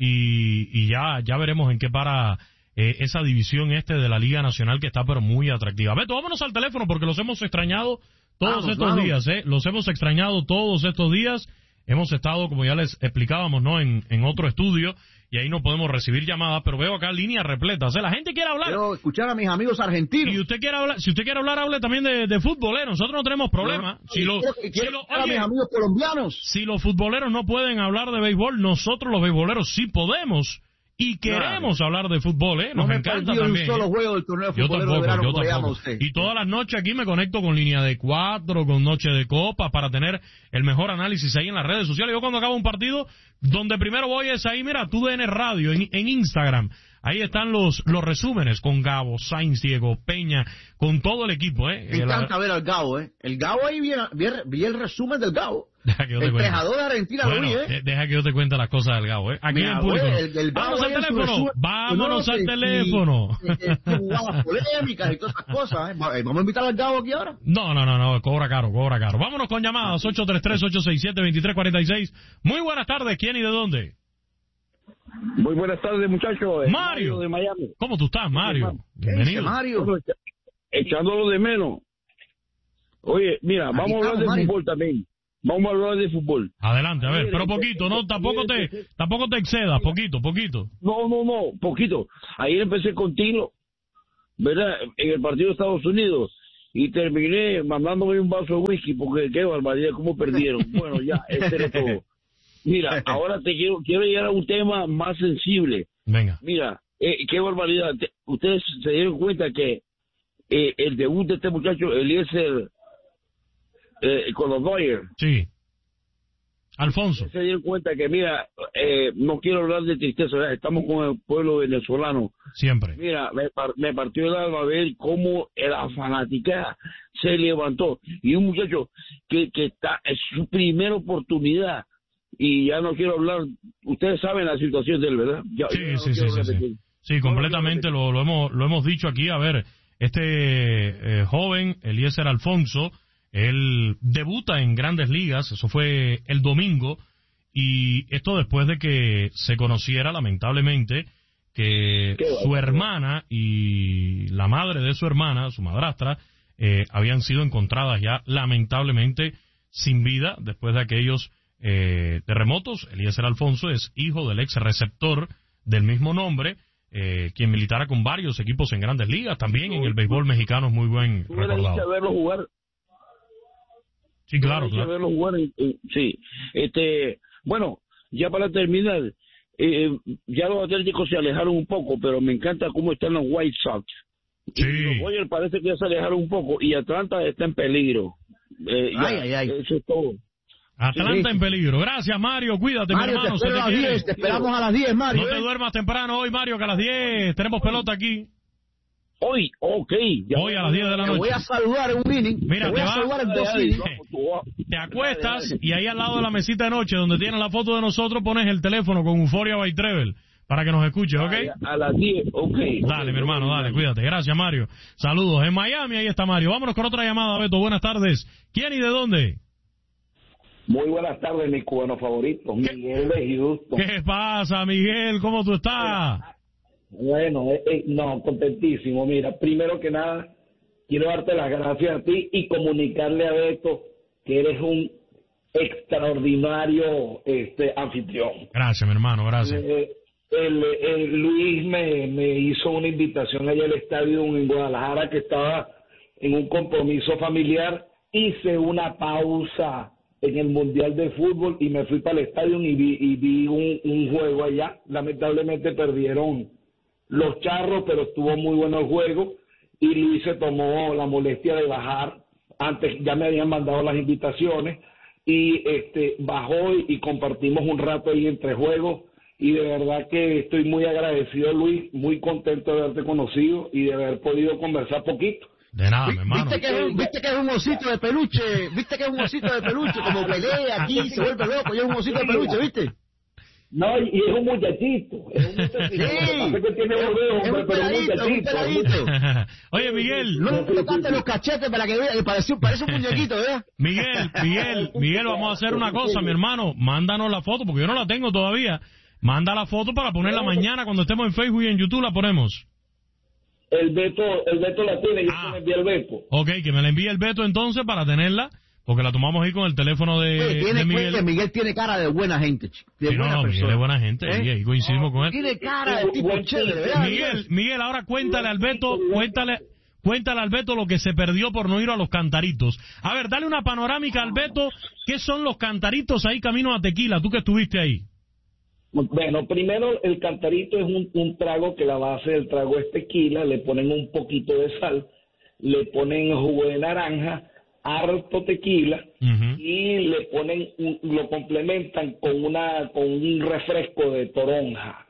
y, y ya, ya veremos en qué para eh, esa división este de la Liga Nacional que está pero muy atractiva. Beto, vámonos al teléfono porque los hemos extrañado todos vamos, estos vamos. días, ¿eh? Los hemos extrañado todos estos días. Hemos estado, como ya les explicábamos, ¿no? En, en otro estudio y ahí no podemos recibir llamadas, pero veo acá líneas repletas. ¿eh? La gente quiere hablar. Quiero escuchar a mis amigos argentinos. Y usted quiere hablar, si usted quiere hablar, hable también de, de fútbol, ¿eh? Nosotros no tenemos problema. No, si lo, quiero, si quiero lo, oye, a mis amigos colombianos. Si los futboleros no pueden hablar de béisbol, nosotros los beisboleros sí podemos. Y queremos claro. hablar de fútbol, ¿eh? Nos no me encanta también. un solo ¿eh? juego del torneo yo futbolero tampoco, de verano, yo como tampoco. usted. Y todas las noches aquí me conecto con línea de cuatro, con noche de copa, para tener el mejor análisis ahí en las redes sociales. Yo cuando acabo un partido, donde primero voy es ahí, mira, tu D N Radio, en, en Instagram. Ahí están los los resúmenes con Gabo, Sainz, Diego Peña, con todo el equipo, ¿eh? Me encanta ver al Gabo, ¿eh? El Gabo ahí vi, vi, vi el resumen del Gabo. El trejador de Argentina bueno, lo vi, ¿eh? Deja que yo te cuente las cosas del Gabo, ¿eh? Aquí Mira, en público. Güey, el, el Vámonos al teléfono. Resumen, Vámonos no, al que, teléfono. Y, que, que jugadas polémicas y todas esas cosas, ¿eh? Vamos a invitar al Gabo aquí ahora. No, no, no, no, cobra caro, cobra caro. Vámonos con llamadas ocho tres tres, ocho seis siete, dos tres cuatro seis. Muy buenas tardes, ¿quién y de dónde? Muy buenas tardes, muchachos. Mario. Mario de Miami. ¿Cómo tú estás, Mario? Bienvenido. Mario. Echándolo de menos. Oye, mira, vamos a hablar de Mario. fútbol también. Vamos a hablar de fútbol. Adelante, a ver, pero poquito, no, tampoco te, tampoco te excedas, poquito, poquito. No, no, no, poquito. Ayer empecé con Tilo, ¿verdad? En el partido de Estados Unidos. Y terminé mandándome un vaso de whisky porque qué barbaridad, cómo perdieron. Bueno, ya, ese era todo. Mira, ahora te quiero, quiero llegar a un tema más sensible. Venga. Mira, eh, qué barbaridad. Te, ustedes se dieron cuenta que eh, el debut de este muchacho, Eliezer, eh, con los Dodgers. Sí. Alfonso. Se dieron cuenta que, mira, eh, no quiero hablar de tristeza, ¿verdad? Estamos con el pueblo venezolano. Siempre. Mira, me, me partió el alma ver cómo la fanática se levantó. Y un muchacho que, que está, es su primera oportunidad. Y ya no quiero hablar, ustedes saben la situación de él, ¿verdad? Ya, sí, ya no sí, sí, sí, sí. Sí, completamente lo, lo, hemos, lo hemos dicho aquí. A ver, este eh, joven, Eliezer Alfonso, él debuta en Grandes Ligas, eso fue el domingo, y esto después de que se conociera, lamentablemente, que su hermana y la madre de su hermana, su madrastra, eh, habían sido encontradas ya, lamentablemente, sin vida, después de aquellos eh, terremotos. Eliezer Alfonso es hijo del ex receptor del mismo nombre, eh, quien militara con varios equipos en Grandes Ligas, también en el béisbol mexicano es muy buen recordado. Verlo jugar. Sí, claro, claro. Verlo jugar, sí. Este, bueno, ya para terminar, eh, ya los Atléticos se alejaron un poco, pero me encanta cómo están los White Sox. Sí. Y los Dodgers parece que ya se alejaron un poco y Atlanta está en peligro. Eh, ay, ya, ay, ay. Eso es todo. Atlanta sí. en peligro. Gracias, Mario. Cuídate, Mario, mi hermano. Te, Se te, a las diez, te esperamos a las diez, Mario. No te duermas temprano hoy, Mario, que a las diez tenemos pelota aquí. Hoy, ok. Ya hoy a las diez de la noche. Te voy a saludar en un inning. Mira, te voy te, a va, saludar en dos innings. Te acuestas y ahí al lado de la mesita de noche donde tienes la foto de nosotros pones el teléfono con Euforia by Trevel para que nos escuches, ¿ok? A las diez, ok. Dale, mi hermano, dale, cuídate. Gracias, Mario. Saludos. En Miami, ahí está Mario. Vámonos con otra llamada, Beto. Buenas tardes. ¿Quién y de dónde? Muy buenas tardes, mi cubano favorito, Miguel de Houston. ¿Qué pasa, Miguel? ¿Cómo tú estás? Bueno, eh, eh, no, contentísimo. Mira, primero que nada, quiero darte las gracias a ti y comunicarle a Beto que eres un extraordinario este anfitrión. Gracias, mi hermano, gracias. Eh, el, el Luis me, me hizo una invitación allá al estadio en Guadalajara, que estaba en un compromiso familiar. Hice una pausa en el Mundial de Fútbol y me fui para el estadio y vi, y vi un, un juego allá. Lamentablemente perdieron los Charros, pero estuvo muy bueno el juego y Luis se tomó la molestia de bajar. Antes ya me habían mandado las invitaciones y este bajó y, y compartimos un rato ahí entre juegos y de verdad que estoy muy agradecido, Luis, muy contento de haberte conocido y de haber podido conversar poquito. De nada, mi hermano. ¿Viste que, es un, ¿Viste que es un osito de peluche? ¿Viste que es un osito de peluche? Como pelea aquí, se vuelve loco, y es un osito de peluche, ¿viste? No, y es un muchachito. Es un muchachito. Sí, que tiene orejo, es un pero peladito, un muchachito. Oye, Miguel. No le tocaste los cachetes para que vea, que parece, parece un muñequito, ¿verdad? Miguel, Miguel, Miguel, vamos a hacer una cosa, mi hermano. Mándanos la foto, porque yo no la tengo todavía. Manda la foto para ponerla mañana cuando estemos en Facebook y en YouTube la ponemos. El Beto, el Beto la tiene, yo ah. te envié el Beto. Ok, que me la envíe el Beto entonces para tenerla, porque la tomamos ahí con el teléfono de, Oye, tiene, de Miguel. Oye, Miguel tiene cara de buena gente, chico. De sí, buena no, no, persona. Miguel es buena gente, ¿Eh? ahí coincidimos con él. Tiene cara de tipo chévere, ¿verdad? Miguel, Miguel, ahora cuéntale al Beto, cuéntale, cuéntale al Beto lo que se perdió por no ir a los cantaritos. A ver, dale una panorámica al Beto, ¿qué son los cantaritos ahí camino a Tequila, tú que estuviste ahí? Bueno, primero el cantarito es un, un trago que la base del trago es tequila, le ponen un poquito de sal, le ponen jugo de naranja, harto tequila uh-huh. y le ponen un, lo complementan con una con un refresco de toronja.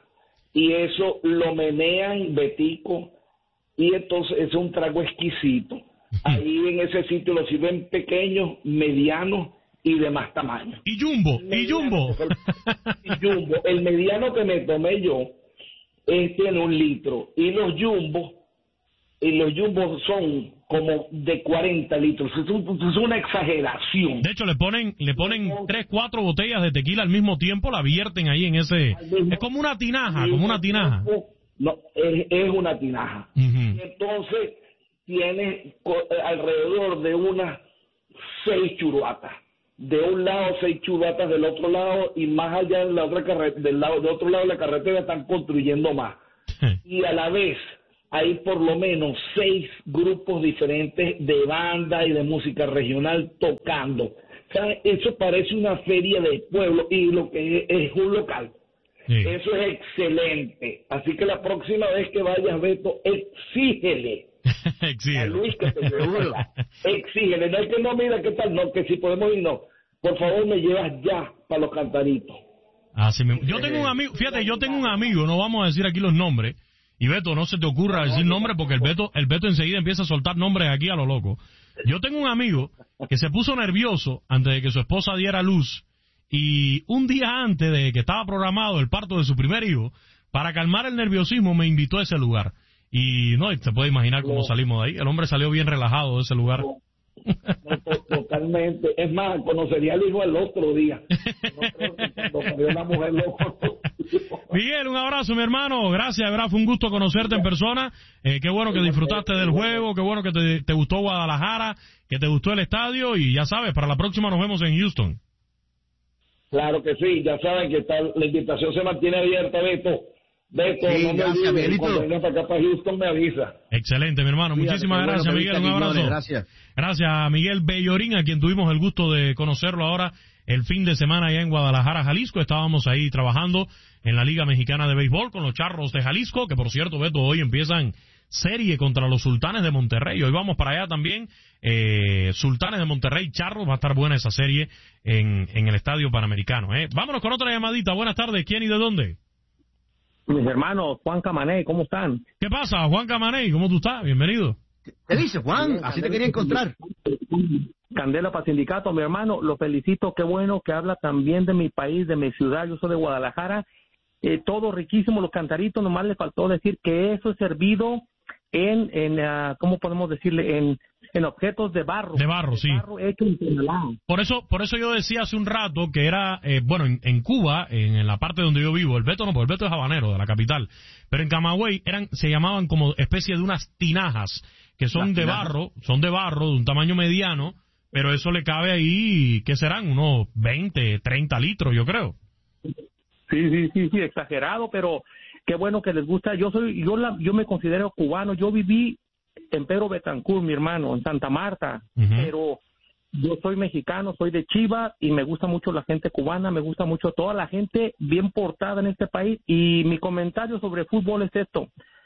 y eso lo menean, Betico, y entonces es un trago exquisito. Ahí en ese sitio lo sirven pequeños, medianos y de más tamaño. Y jumbo, y jumbo. Y jumbo. El mediano que me tomé yo es tiene un litro, y los jumbo, y los jumbo son como de cuarenta litros. Es, un, es una exageración. De hecho, le ponen le ponen tres, cuatro botellas de tequila al mismo tiempo, la vierten ahí en ese... Es como una tinaja, como una tinaja. No, es, es una tinaja. Uh-huh. Y entonces tiene alrededor de unas seis churuatas. De un lado seis churuatas, del otro lado, y más allá de la otra carretera, del lado, de otro lado de la carretera están construyendo más. Y a la vez hay por lo menos seis grupos diferentes de banda y de música regional tocando. O sea, eso parece una feria de pueblo y lo que es, es un local. Sí. Eso es excelente. Así que la próxima vez que vayas, Beto, exígele Exígele. a Luis que te lleve. Exígele. No es que no, mira qué tal, no, que si podemos ir, no. Por favor, me llevas ya para los cantaritos. Así mismo. Yo tengo un amigo, fíjate, yo tengo un amigo, no vamos a decir aquí los nombres. Y Beto, no se te ocurra decir nombres porque el Beto, el Beto enseguida empieza a soltar nombres aquí a lo loco. Yo tengo un amigo que se puso nervioso antes de que su esposa diera luz y un día antes de que estaba programado el parto de su primer hijo, para calmar el nerviosismo me invitó a ese lugar. Y no, se puede imaginar cómo salimos de ahí. El hombre salió bien relajado de ese lugar. Totalmente. Es más, conocería al hijo al otro día. No creo que cuando salió una mujer loco. Miguel, un abrazo, mi hermano. Gracias, ¿verdad? Fue un gusto conocerte en persona. Eh, qué bueno que disfrutaste del juego, qué bueno que te, te gustó Guadalajara, que te gustó el estadio y ya sabes, para la próxima nos vemos en Houston. Claro que sí, ya saben que está, la invitación se mantiene abierta, Beto. Beto, sí, no me gracias, olvides, cuando venga para acá para Houston me avisa. Excelente, mi hermano. Cuídate, muchísimas gracias, bueno, Miguel. Un abrazo. Gracias. Gracias a Miguel Bellorín, a quien tuvimos el gusto de conocerlo ahora el fin de semana allá en Guadalajara, Jalisco. Estábamos ahí trabajando en la Liga Mexicana de Béisbol con los Charros de Jalisco, que por cierto, Beto, hoy empiezan serie contra los Sultanes de Monterrey. Hoy vamos para allá también. Eh, Sultanes de Monterrey, Charros, va a estar buena esa serie en, en el Estadio Panamericano. ¿eh? Vámonos con otra llamadita. Buenas tardes. ¿Quién y de dónde? Mis hermanos, Juan Camaney, ¿cómo están? ¿Qué pasa, Juan Camaney? ¿Cómo tú estás? Bienvenido. ¿Qué dice, Juan? Así te quería encontrar. Candela para Sindicato, mi hermano, lo felicito, qué bueno que habla también de mi país, de mi ciudad, yo soy de Guadalajara, eh, todo riquísimo, los cantaritos, nomás le faltó decir que eso es servido en, en uh, ¿cómo podemos decirle? En, en objetos de barro. De barro, sí. Barro hecho en Tonalá. Por eso, por eso yo decía hace un rato que era, eh, bueno, en, en Cuba, en, en la parte donde yo vivo, el Beto no, porque el Beto es habanero, de la capital, pero en Camagüey eran, se llamaban como especie de unas tinajas, que son Las de tinajas. barro, son de barro, de un tamaño mediano, pero eso le cabe ahí, ¿qué serán? Unos veinte, treinta litros, yo creo. Sí, sí, sí, sí, exagerado, pero qué bueno que les gusta. Yo soy, yo la, yo me considero cubano. Yo viví en Pedro Betancourt, mi hermano, en Santa Marta, uh-huh. pero yo soy mexicano, soy de Chivas y me gusta mucho la gente cubana, me gusta mucho toda la gente bien portada en este país. Y mi comentario sobre fútbol es esto: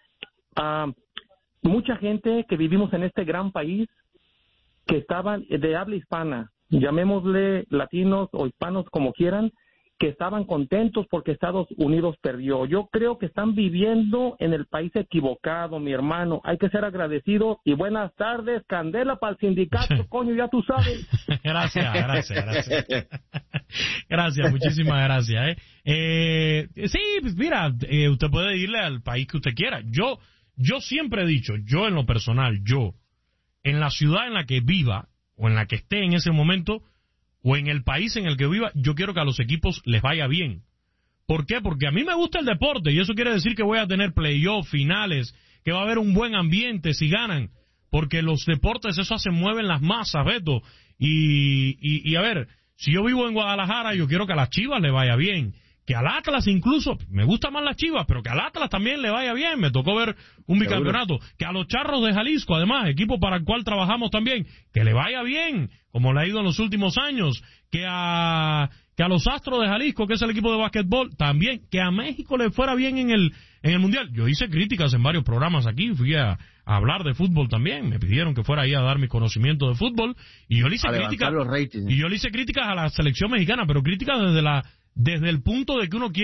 uh, mucha gente que vivimos en este gran país, que estaban de habla hispana, llamémosle latinos o hispanos como quieran, que estaban contentos porque Estados Unidos perdió. Yo creo que están viviendo en el país equivocado, mi hermano. Hay que ser agradecido. Y buenas tardes, Candela para el sindicato, coño, ya tú sabes. Gracias, gracias, gracias. Gracias, muchísimas gracias. ¿eh? Eh, sí, pues mira, eh, usted puede irle al país que usted quiera. Yo, yo siempre he dicho, yo en lo personal, yo, en la ciudad en la que viva o en la que esté en ese momento, o en el país en el que viva, yo quiero que a los equipos les vaya bien. ¿Por qué? Porque a mí me gusta el deporte y eso quiere decir que voy a tener playoffs, finales, que va a haber un buen ambiente si ganan. Porque los deportes, eso se mueven las masas, Beto. Y, y, y a ver, si yo vivo en Guadalajara, yo quiero que a las Chivas le vaya bien. Que al Atlas incluso, me gustan más las Chivas, pero que al Atlas también le vaya bien. Me tocó ver un bicampeonato. Que a los Charros de Jalisco, además, equipo para el cual trabajamos también, que le vaya bien, como le ha ido en los últimos años. Que a, que a los Astros de Jalisco, que es el equipo de básquetbol, también. Que a México le fuera bien en el, en el Mundial. Yo hice críticas en varios programas aquí, fui a, a hablar de fútbol también. Me pidieron que fuera ahí a dar mi conocimiento de fútbol. Y yo le hice críticas. Los ratings. Y yo le hice críticas a la selección mexicana, pero críticas desde la... desde el punto de que uno quiere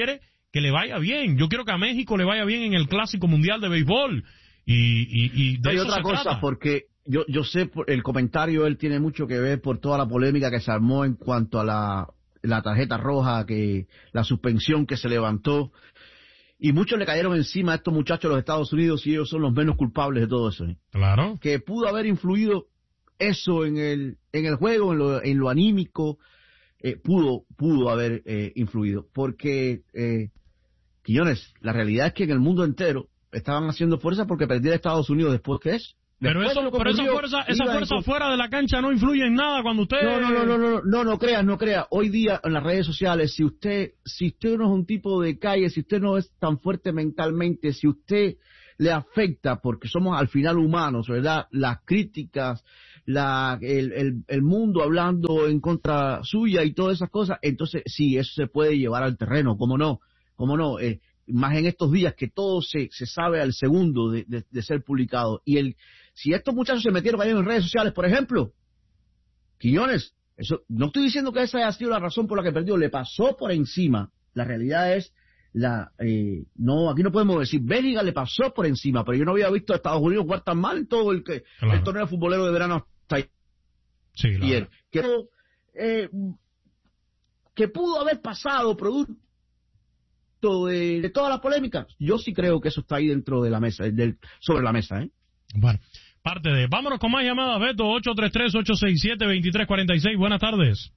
que le vaya bien. Yo quiero que a México le vaya bien en el Clásico Mundial de Béisbol. Y, y, y de Hay eso otra se cosa, trata. porque yo yo sé, por el comentario él tiene mucho que ver por toda la polémica que se armó en cuanto a la, la tarjeta roja, que la suspensión que se levantó. Y muchos le cayeron encima a estos muchachos de los Estados Unidos y ellos son los menos culpables de todo eso. ¿eh? Claro. Que pudo haber influido eso en el en el juego, en lo, en lo anímico, eh, pudo pudo haber eh, influido. Porque, eh, Quiñones, la realidad es que en el mundo entero estaban haciendo fuerza porque perdiera Estados Unidos después que eso. Pero, eso, pero esa fuerza, esa fuerza fuera de la cancha no influye en nada cuando usted... No, no, no, no, no, no, no creas, no creas. Hoy día en las redes sociales, si usted, si usted no es un tipo de calle, si usted no es tan fuerte mentalmente, si usted le afecta, porque somos al final humanos, ¿verdad? Las críticas, la, el, el, el mundo hablando en contra suya y todas esas cosas, entonces sí, eso se puede llevar al terreno, ¿cómo no? ¿Cómo no? Eh, más en estos días que todo se, se sabe al segundo de, de, de ser publicado. Y el si estos muchachos se metieron ahí en redes sociales, por ejemplo, Quiñones, eso, no estoy diciendo que esa haya sido la razón por la que perdió, le pasó por encima. La realidad es, la eh, no aquí no podemos decir, Bélgica le pasó por encima, pero yo no había visto a Estados Unidos jugar tan mal en todo el, que, claro. el torneo futbolero de verano hasta ahí. Sí, claro. Y él, que, eh, que pudo haber pasado producto de, de todas las polémicas. Yo sí creo que eso está ahí dentro de la mesa, del, sobre la mesa, ¿eh? Bueno, parte de... Vámonos con más llamadas, Beto, ocho tres tres, ocho seis siete, dos tres cuatro seis. Buenas tardes.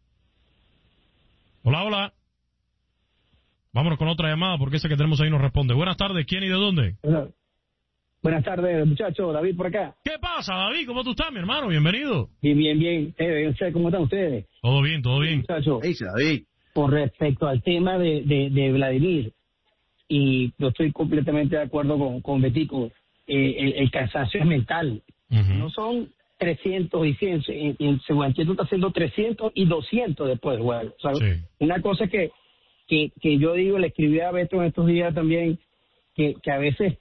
Hola, hola. Vámonos con otra llamada porque ese que tenemos ahí nos responde. Buenas tardes, ¿quién y de dónde? Hola. Buenas tardes, muchachos. David por acá. ¿Qué pasa, David? ¿Cómo tú estás, mi hermano? Bienvenido. Bien, bien, bien. Eh, ¿Cómo están ustedes? Todo bien, todo bien. Muchachos, hey, David. Con respecto al tema de, de, de Vladimir, y yo estoy completamente de acuerdo con, con Betico, eh, el, el cansancio es mental. Uh-huh. No son trescientos y cien, en, en Seguantier tú estás haciendo trescientos y doscientos después del juego. O sea, sí. Una cosa que, que, que yo digo, le escribí a Beto en estos días también, que, que a veces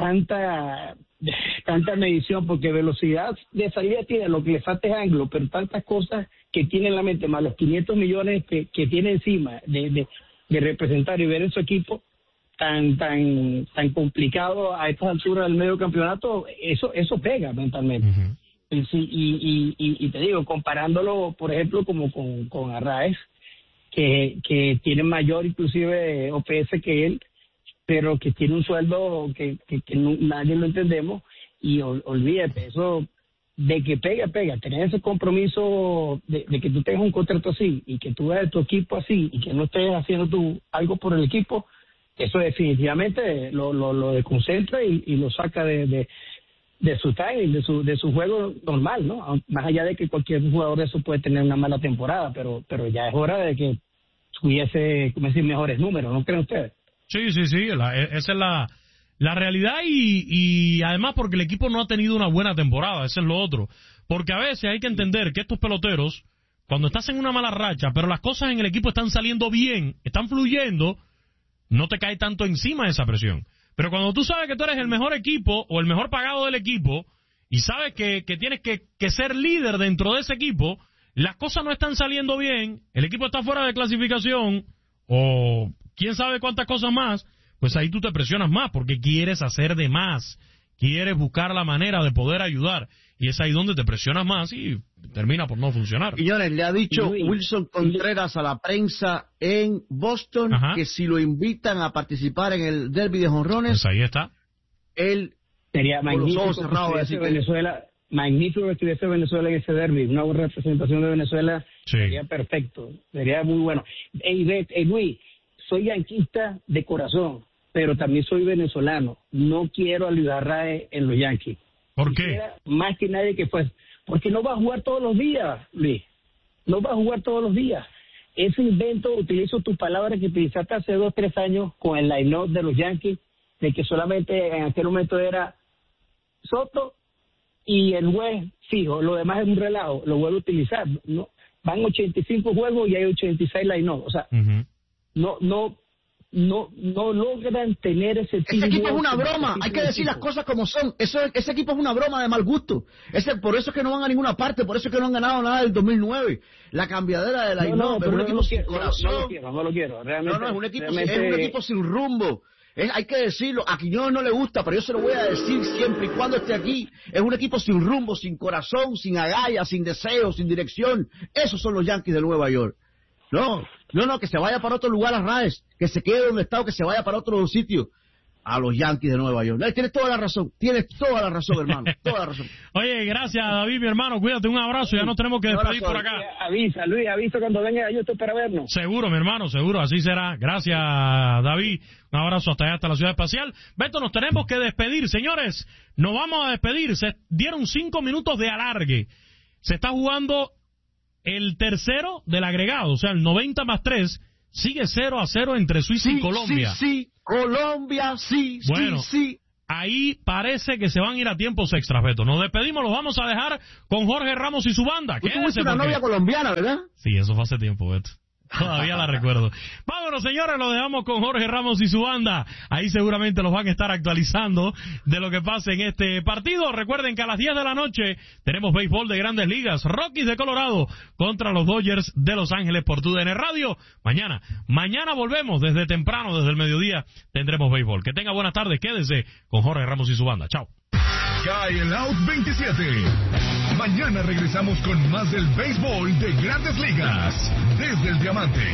tanta tanta medición, porque velocidad de salida tiene, lo que le falta es ángulo, pero tantas cosas que tiene en la mente, más los quinientos millones que, que tiene encima de, de, de representar y ver en su equipo tan tan tan complicado a estas alturas del medio campeonato, eso eso pega mentalmente. Uh-huh. y, y, y, y te digo, comparándolo, por ejemplo, como con, con Arraez, que, que tiene mayor inclusive O P S que él, pero que tiene un sueldo que, que, que no, nadie lo entendemos, y ol, olvídate, eso de que pega, pega, tener ese compromiso de, de que tú tengas un contrato así, y que tú veas tu equipo así, y que no estés haciendo tú algo por el equipo, eso definitivamente lo, lo, lo desconcentra y, y lo saca de, de, de su timing, de su, de su juego normal, ¿no? Más allá de que cualquier jugador de eso puede tener una mala temporada, pero, pero ya es hora de que tuviese, como decir, mejores números, ¿no creen ustedes? Sí, sí, sí, la, esa es la, la realidad, y, y además porque el equipo no ha tenido una buena temporada, eso es lo otro. Porque a veces hay que entender que estos peloteros, cuando estás en una mala racha, pero las cosas en el equipo están saliendo bien, están fluyendo, no te cae tanto encima esa presión. Pero cuando tú sabes que tú eres el mejor equipo o el mejor pagado del equipo y sabes que, que tienes que, que ser líder dentro de ese equipo, las cosas no están saliendo bien, el equipo está fuera de clasificación o quién sabe cuántas cosas más, pues ahí tú te presionas más porque quieres hacer de más, quieres buscar la manera de poder ayudar, y es ahí donde te presionas más y termina por no funcionar. Señores, le ha dicho Wilson Contreras a la prensa en Boston, ajá, que si lo invitan a participar en el derby de jonrones, pues ahí está. Él sería magnífico que Venezuela, magnífico que estuviese Venezuela en ese derby, una buena representación de Venezuela, sí, sería perfecto, sería muy bueno. Hey, hey, Luis, soy yanquista de corazón, pero también soy venezolano. No quiero a Luis Arraez en los Yankees. ¿Por qué? Más que nadie que pues, porque no va a jugar todos los días, Luis. No va a jugar todos los días. Ese invento, utilizo tus palabras que utilizaste hace dos, tres años con el line-up de los Yankees, de que solamente en aquel momento era Soto y el juez fijo, lo demás es un relajo, lo vuelvo a utilizar. No, van ochenta y cinco juegos y hay ochenta y seis line-up. O sea, uh-huh. no, no, no no logran tener ese Ese equipo es una broma, hay que decir las cosas como son. Eso, ese equipo es una broma de mal gusto. Ese, por eso es que no van a ninguna parte, por eso es que no han ganado nada del dos mil nueve. La cambiadera de la no, no, pero es un no, equipo no, sin no, corazón. No, no lo quiero, no lo quiero. Realmente, no, no, es un equipo, realmente... es un equipo sin rumbo. Es, hay que decirlo, a Quiñones no le gusta, pero yo se lo voy a decir siempre y cuando esté aquí. Es un equipo sin rumbo, sin corazón, sin agallas, sin deseo, sin dirección. Esos son los Yankees de Nueva York. No, no, no, que se vaya para otro lugar a Raes, que se quede donde está o que se vaya para otro sitio. A los Yankees de Nueva York. Tienes toda la razón, tienes toda la razón, hermano, toda la razón. Oye, gracias, David, mi hermano, cuídate, un abrazo, ya nos tenemos que despedir por acá. Avisa, Luis, avisa cuando venga yo estoy para vernos. Seguro, mi hermano, seguro, así será. Gracias, David, un abrazo hasta allá, hasta la ciudad espacial. Beto, nos tenemos que despedir, señores, nos vamos a despedir, se dieron cinco minutos de alargue. Se está jugando el tercero del agregado, o sea, el noventa más tres, sigue cero a cero entre Suiza sí, y Colombia. Sí, sí, Colombia, sí, bueno, sí, sí. Ahí parece que se van a ir a tiempos extras, Beto. Nos despedimos, los vamos a dejar con Jorge Ramos y su banda. Tú tuviste una novia colombiana, ¿verdad? Sí, eso fue hace tiempo, Beto. Todavía la recuerdo. Vámonos, señores, lo dejamos con Jorge Ramos y su banda. Ahí seguramente los van a estar actualizando de lo que pase en este partido. Recuerden que a las diez de la noche tenemos béisbol de Grandes Ligas. Rockies de Colorado contra los Dodgers de Los Ángeles por tu D N Radio. Mañana, mañana volvemos desde temprano, desde el mediodía, tendremos béisbol. Que tenga buenas tardes, quédese con Jorge Ramos y su banda. Chao. Cae el Out veintisiete. Mañana regresamos con más del béisbol de Grandes Ligas desde el Diamante.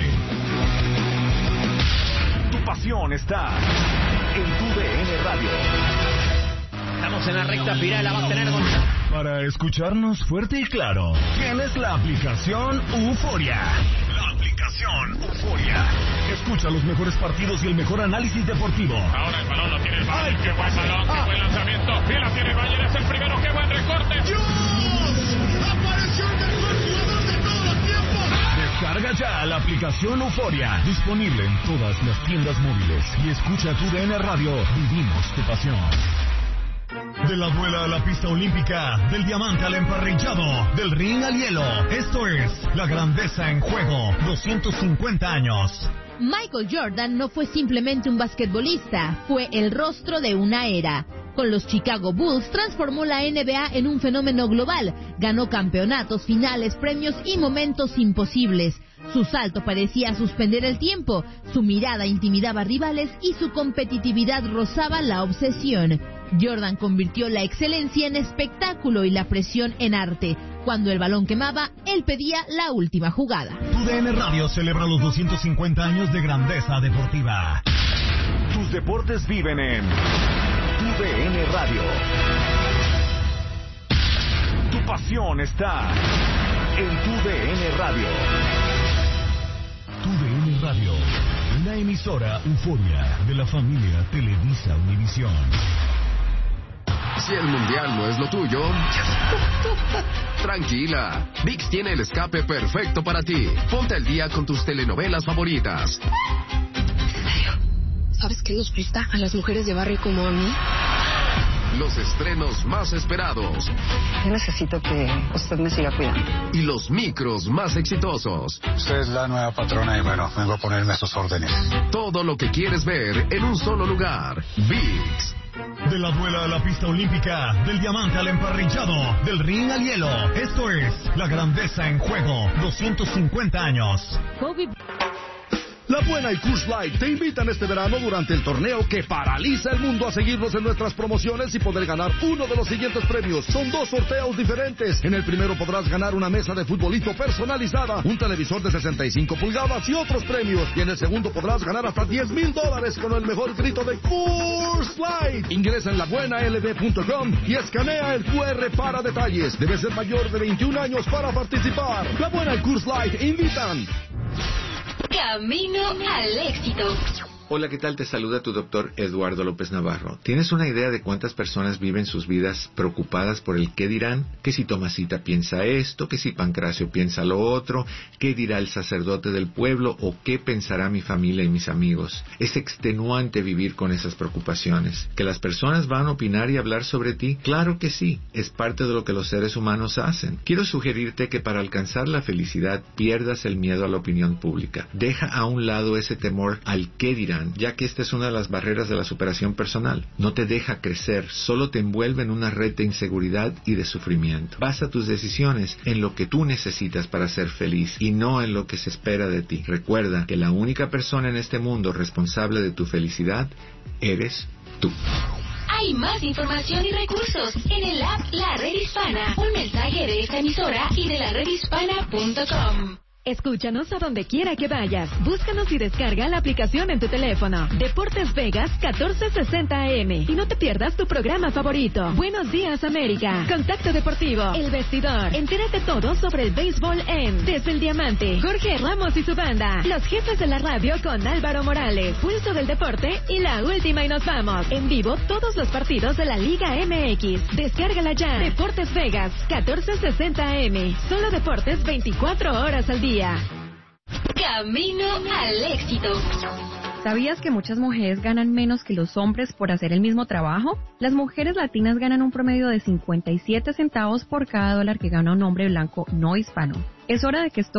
Tu pasión está en tu D N Radio. Estamos en la recta final, la va a tener con... Para escucharnos fuerte y claro, tienes la aplicación Euforia. La aplicación Euforia. Escucha los mejores partidos y el mejor análisis deportivo. Ahora el balón lo tiene el Valle, qué buen balón, qué buen lanzamiento. Y la tiene el Valle, es el primero, qué buen recorte. ¡Dios! ¡Apareció el mejor jugador de todos los tiempos! Descarga ya la aplicación Euforia. Disponible en todas las tiendas móviles. Y escucha tu D N Radio. Vivimos tu pasión. De la duela a la pista olímpica, del diamante al emparrillado, del ring al hielo. Esto es la grandeza en juego. doscientos cincuenta años. Michael Jordan no fue simplemente un basquetbolista, fue el rostro de una era. Con los Chicago Bulls transformó la N B A en un fenómeno global, ganó campeonatos, finales, premios y momentos imposibles. Su salto parecía suspender el tiempo, su mirada intimidaba rivales y su competitividad rozaba la obsesión. Jordan convirtió la excelencia en espectáculo y la presión en arte. Cuando el balón quemaba, él pedía la última jugada. Tu D N Radio celebra los doscientos cincuenta años de grandeza deportiva. Tus deportes viven en tu D N Radio. Tu pasión está en tu D N Radio. Tu D N Radio, una emisora Euforia de la familia Televisa Univisión. Si el mundial no es lo tuyo, tranquila, ViX tiene el escape perfecto para ti. Ponte al día con tus telenovelas favoritas. ¿Sabes qué nos gusta a las mujeres de barrio como a mí? Los estrenos más esperados. Yo necesito que usted me siga cuidando. Y los micros más exitosos. Usted es la nueva patrona y bueno, vengo a ponerme a sus órdenes. Todo lo que quieres ver en un solo lugar. ViX. De la duela a la pista olímpica, del diamante al emparrillado, del ring al hielo. Esto es la grandeza en juego. doscientos cincuenta años. Kobe... La Buena y Coors Light te invitan este verano durante el torneo que paraliza el mundo a seguirnos en nuestras promociones y poder ganar uno de los siguientes premios. Son dos sorteos diferentes. En el primero podrás ganar una mesa de futbolito personalizada, un televisor de sesenta y cinco pulgadas y otros premios. Y en el segundo podrás ganar hasta diez mil dólares con el mejor grito de Coors Light. Ingresa en la buena l b punto com y escanea el Q R para detalles. Debes ser mayor de veintiún años para participar. La Buena y Coors Light invitan. Camino al éxito. Hola, ¿qué tal? Te saluda tu doctor Eduardo López Navarro. ¿Tienes una idea de cuántas personas viven sus vidas preocupadas por el qué dirán? Que si Tomasita piensa esto, que si Pancracio piensa lo otro, qué dirá el sacerdote del pueblo o qué pensará mi familia y mis amigos. Es extenuante vivir con esas preocupaciones. ¿Que las personas van a opinar y hablar sobre ti? Claro que sí, es parte de lo que los seres humanos hacen. Quiero sugerirte que para alcanzar la felicidad pierdas el miedo a la opinión pública. Deja a un lado ese temor al qué dirán dirán, ya que esta es una de las barreras de la superación personal. No te deja crecer, solo te envuelve en una red de inseguridad y de sufrimiento. Basa tus decisiones en lo que tú necesitas para ser feliz y no en lo que se espera de ti. Recuerda que la única persona en este mundo responsable de tu felicidad eres tú. Hay más información y recursos en el app La Red Hispana. Un mensaje de esta emisora y de la red hispana punto com. Escúchanos a donde quiera que vayas. Búscanos y descarga la aplicación en tu teléfono. Deportes Vegas catorce sesenta A M. Y no te pierdas tu programa favorito. Buenos Días América. Contacto Deportivo. El Vestidor. Entérate todo sobre el béisbol en Desde el Diamante. Jorge Ramos y su banda. Los jefes de la radio con Álvaro Morales. Pulso del Deporte y La Última y Nos Vamos. En vivo todos los partidos de la Liga M X. Descárgala ya. Deportes Vegas catorce sesenta A M. Solo deportes veinticuatro horas al día. Camino al éxito. ¿Sabías que muchas mujeres ganan menos que los hombres por hacer el mismo trabajo? Las mujeres latinas ganan un promedio de cincuenta y siete centavos por cada dólar que gana un hombre blanco no hispano. Es hora de que esto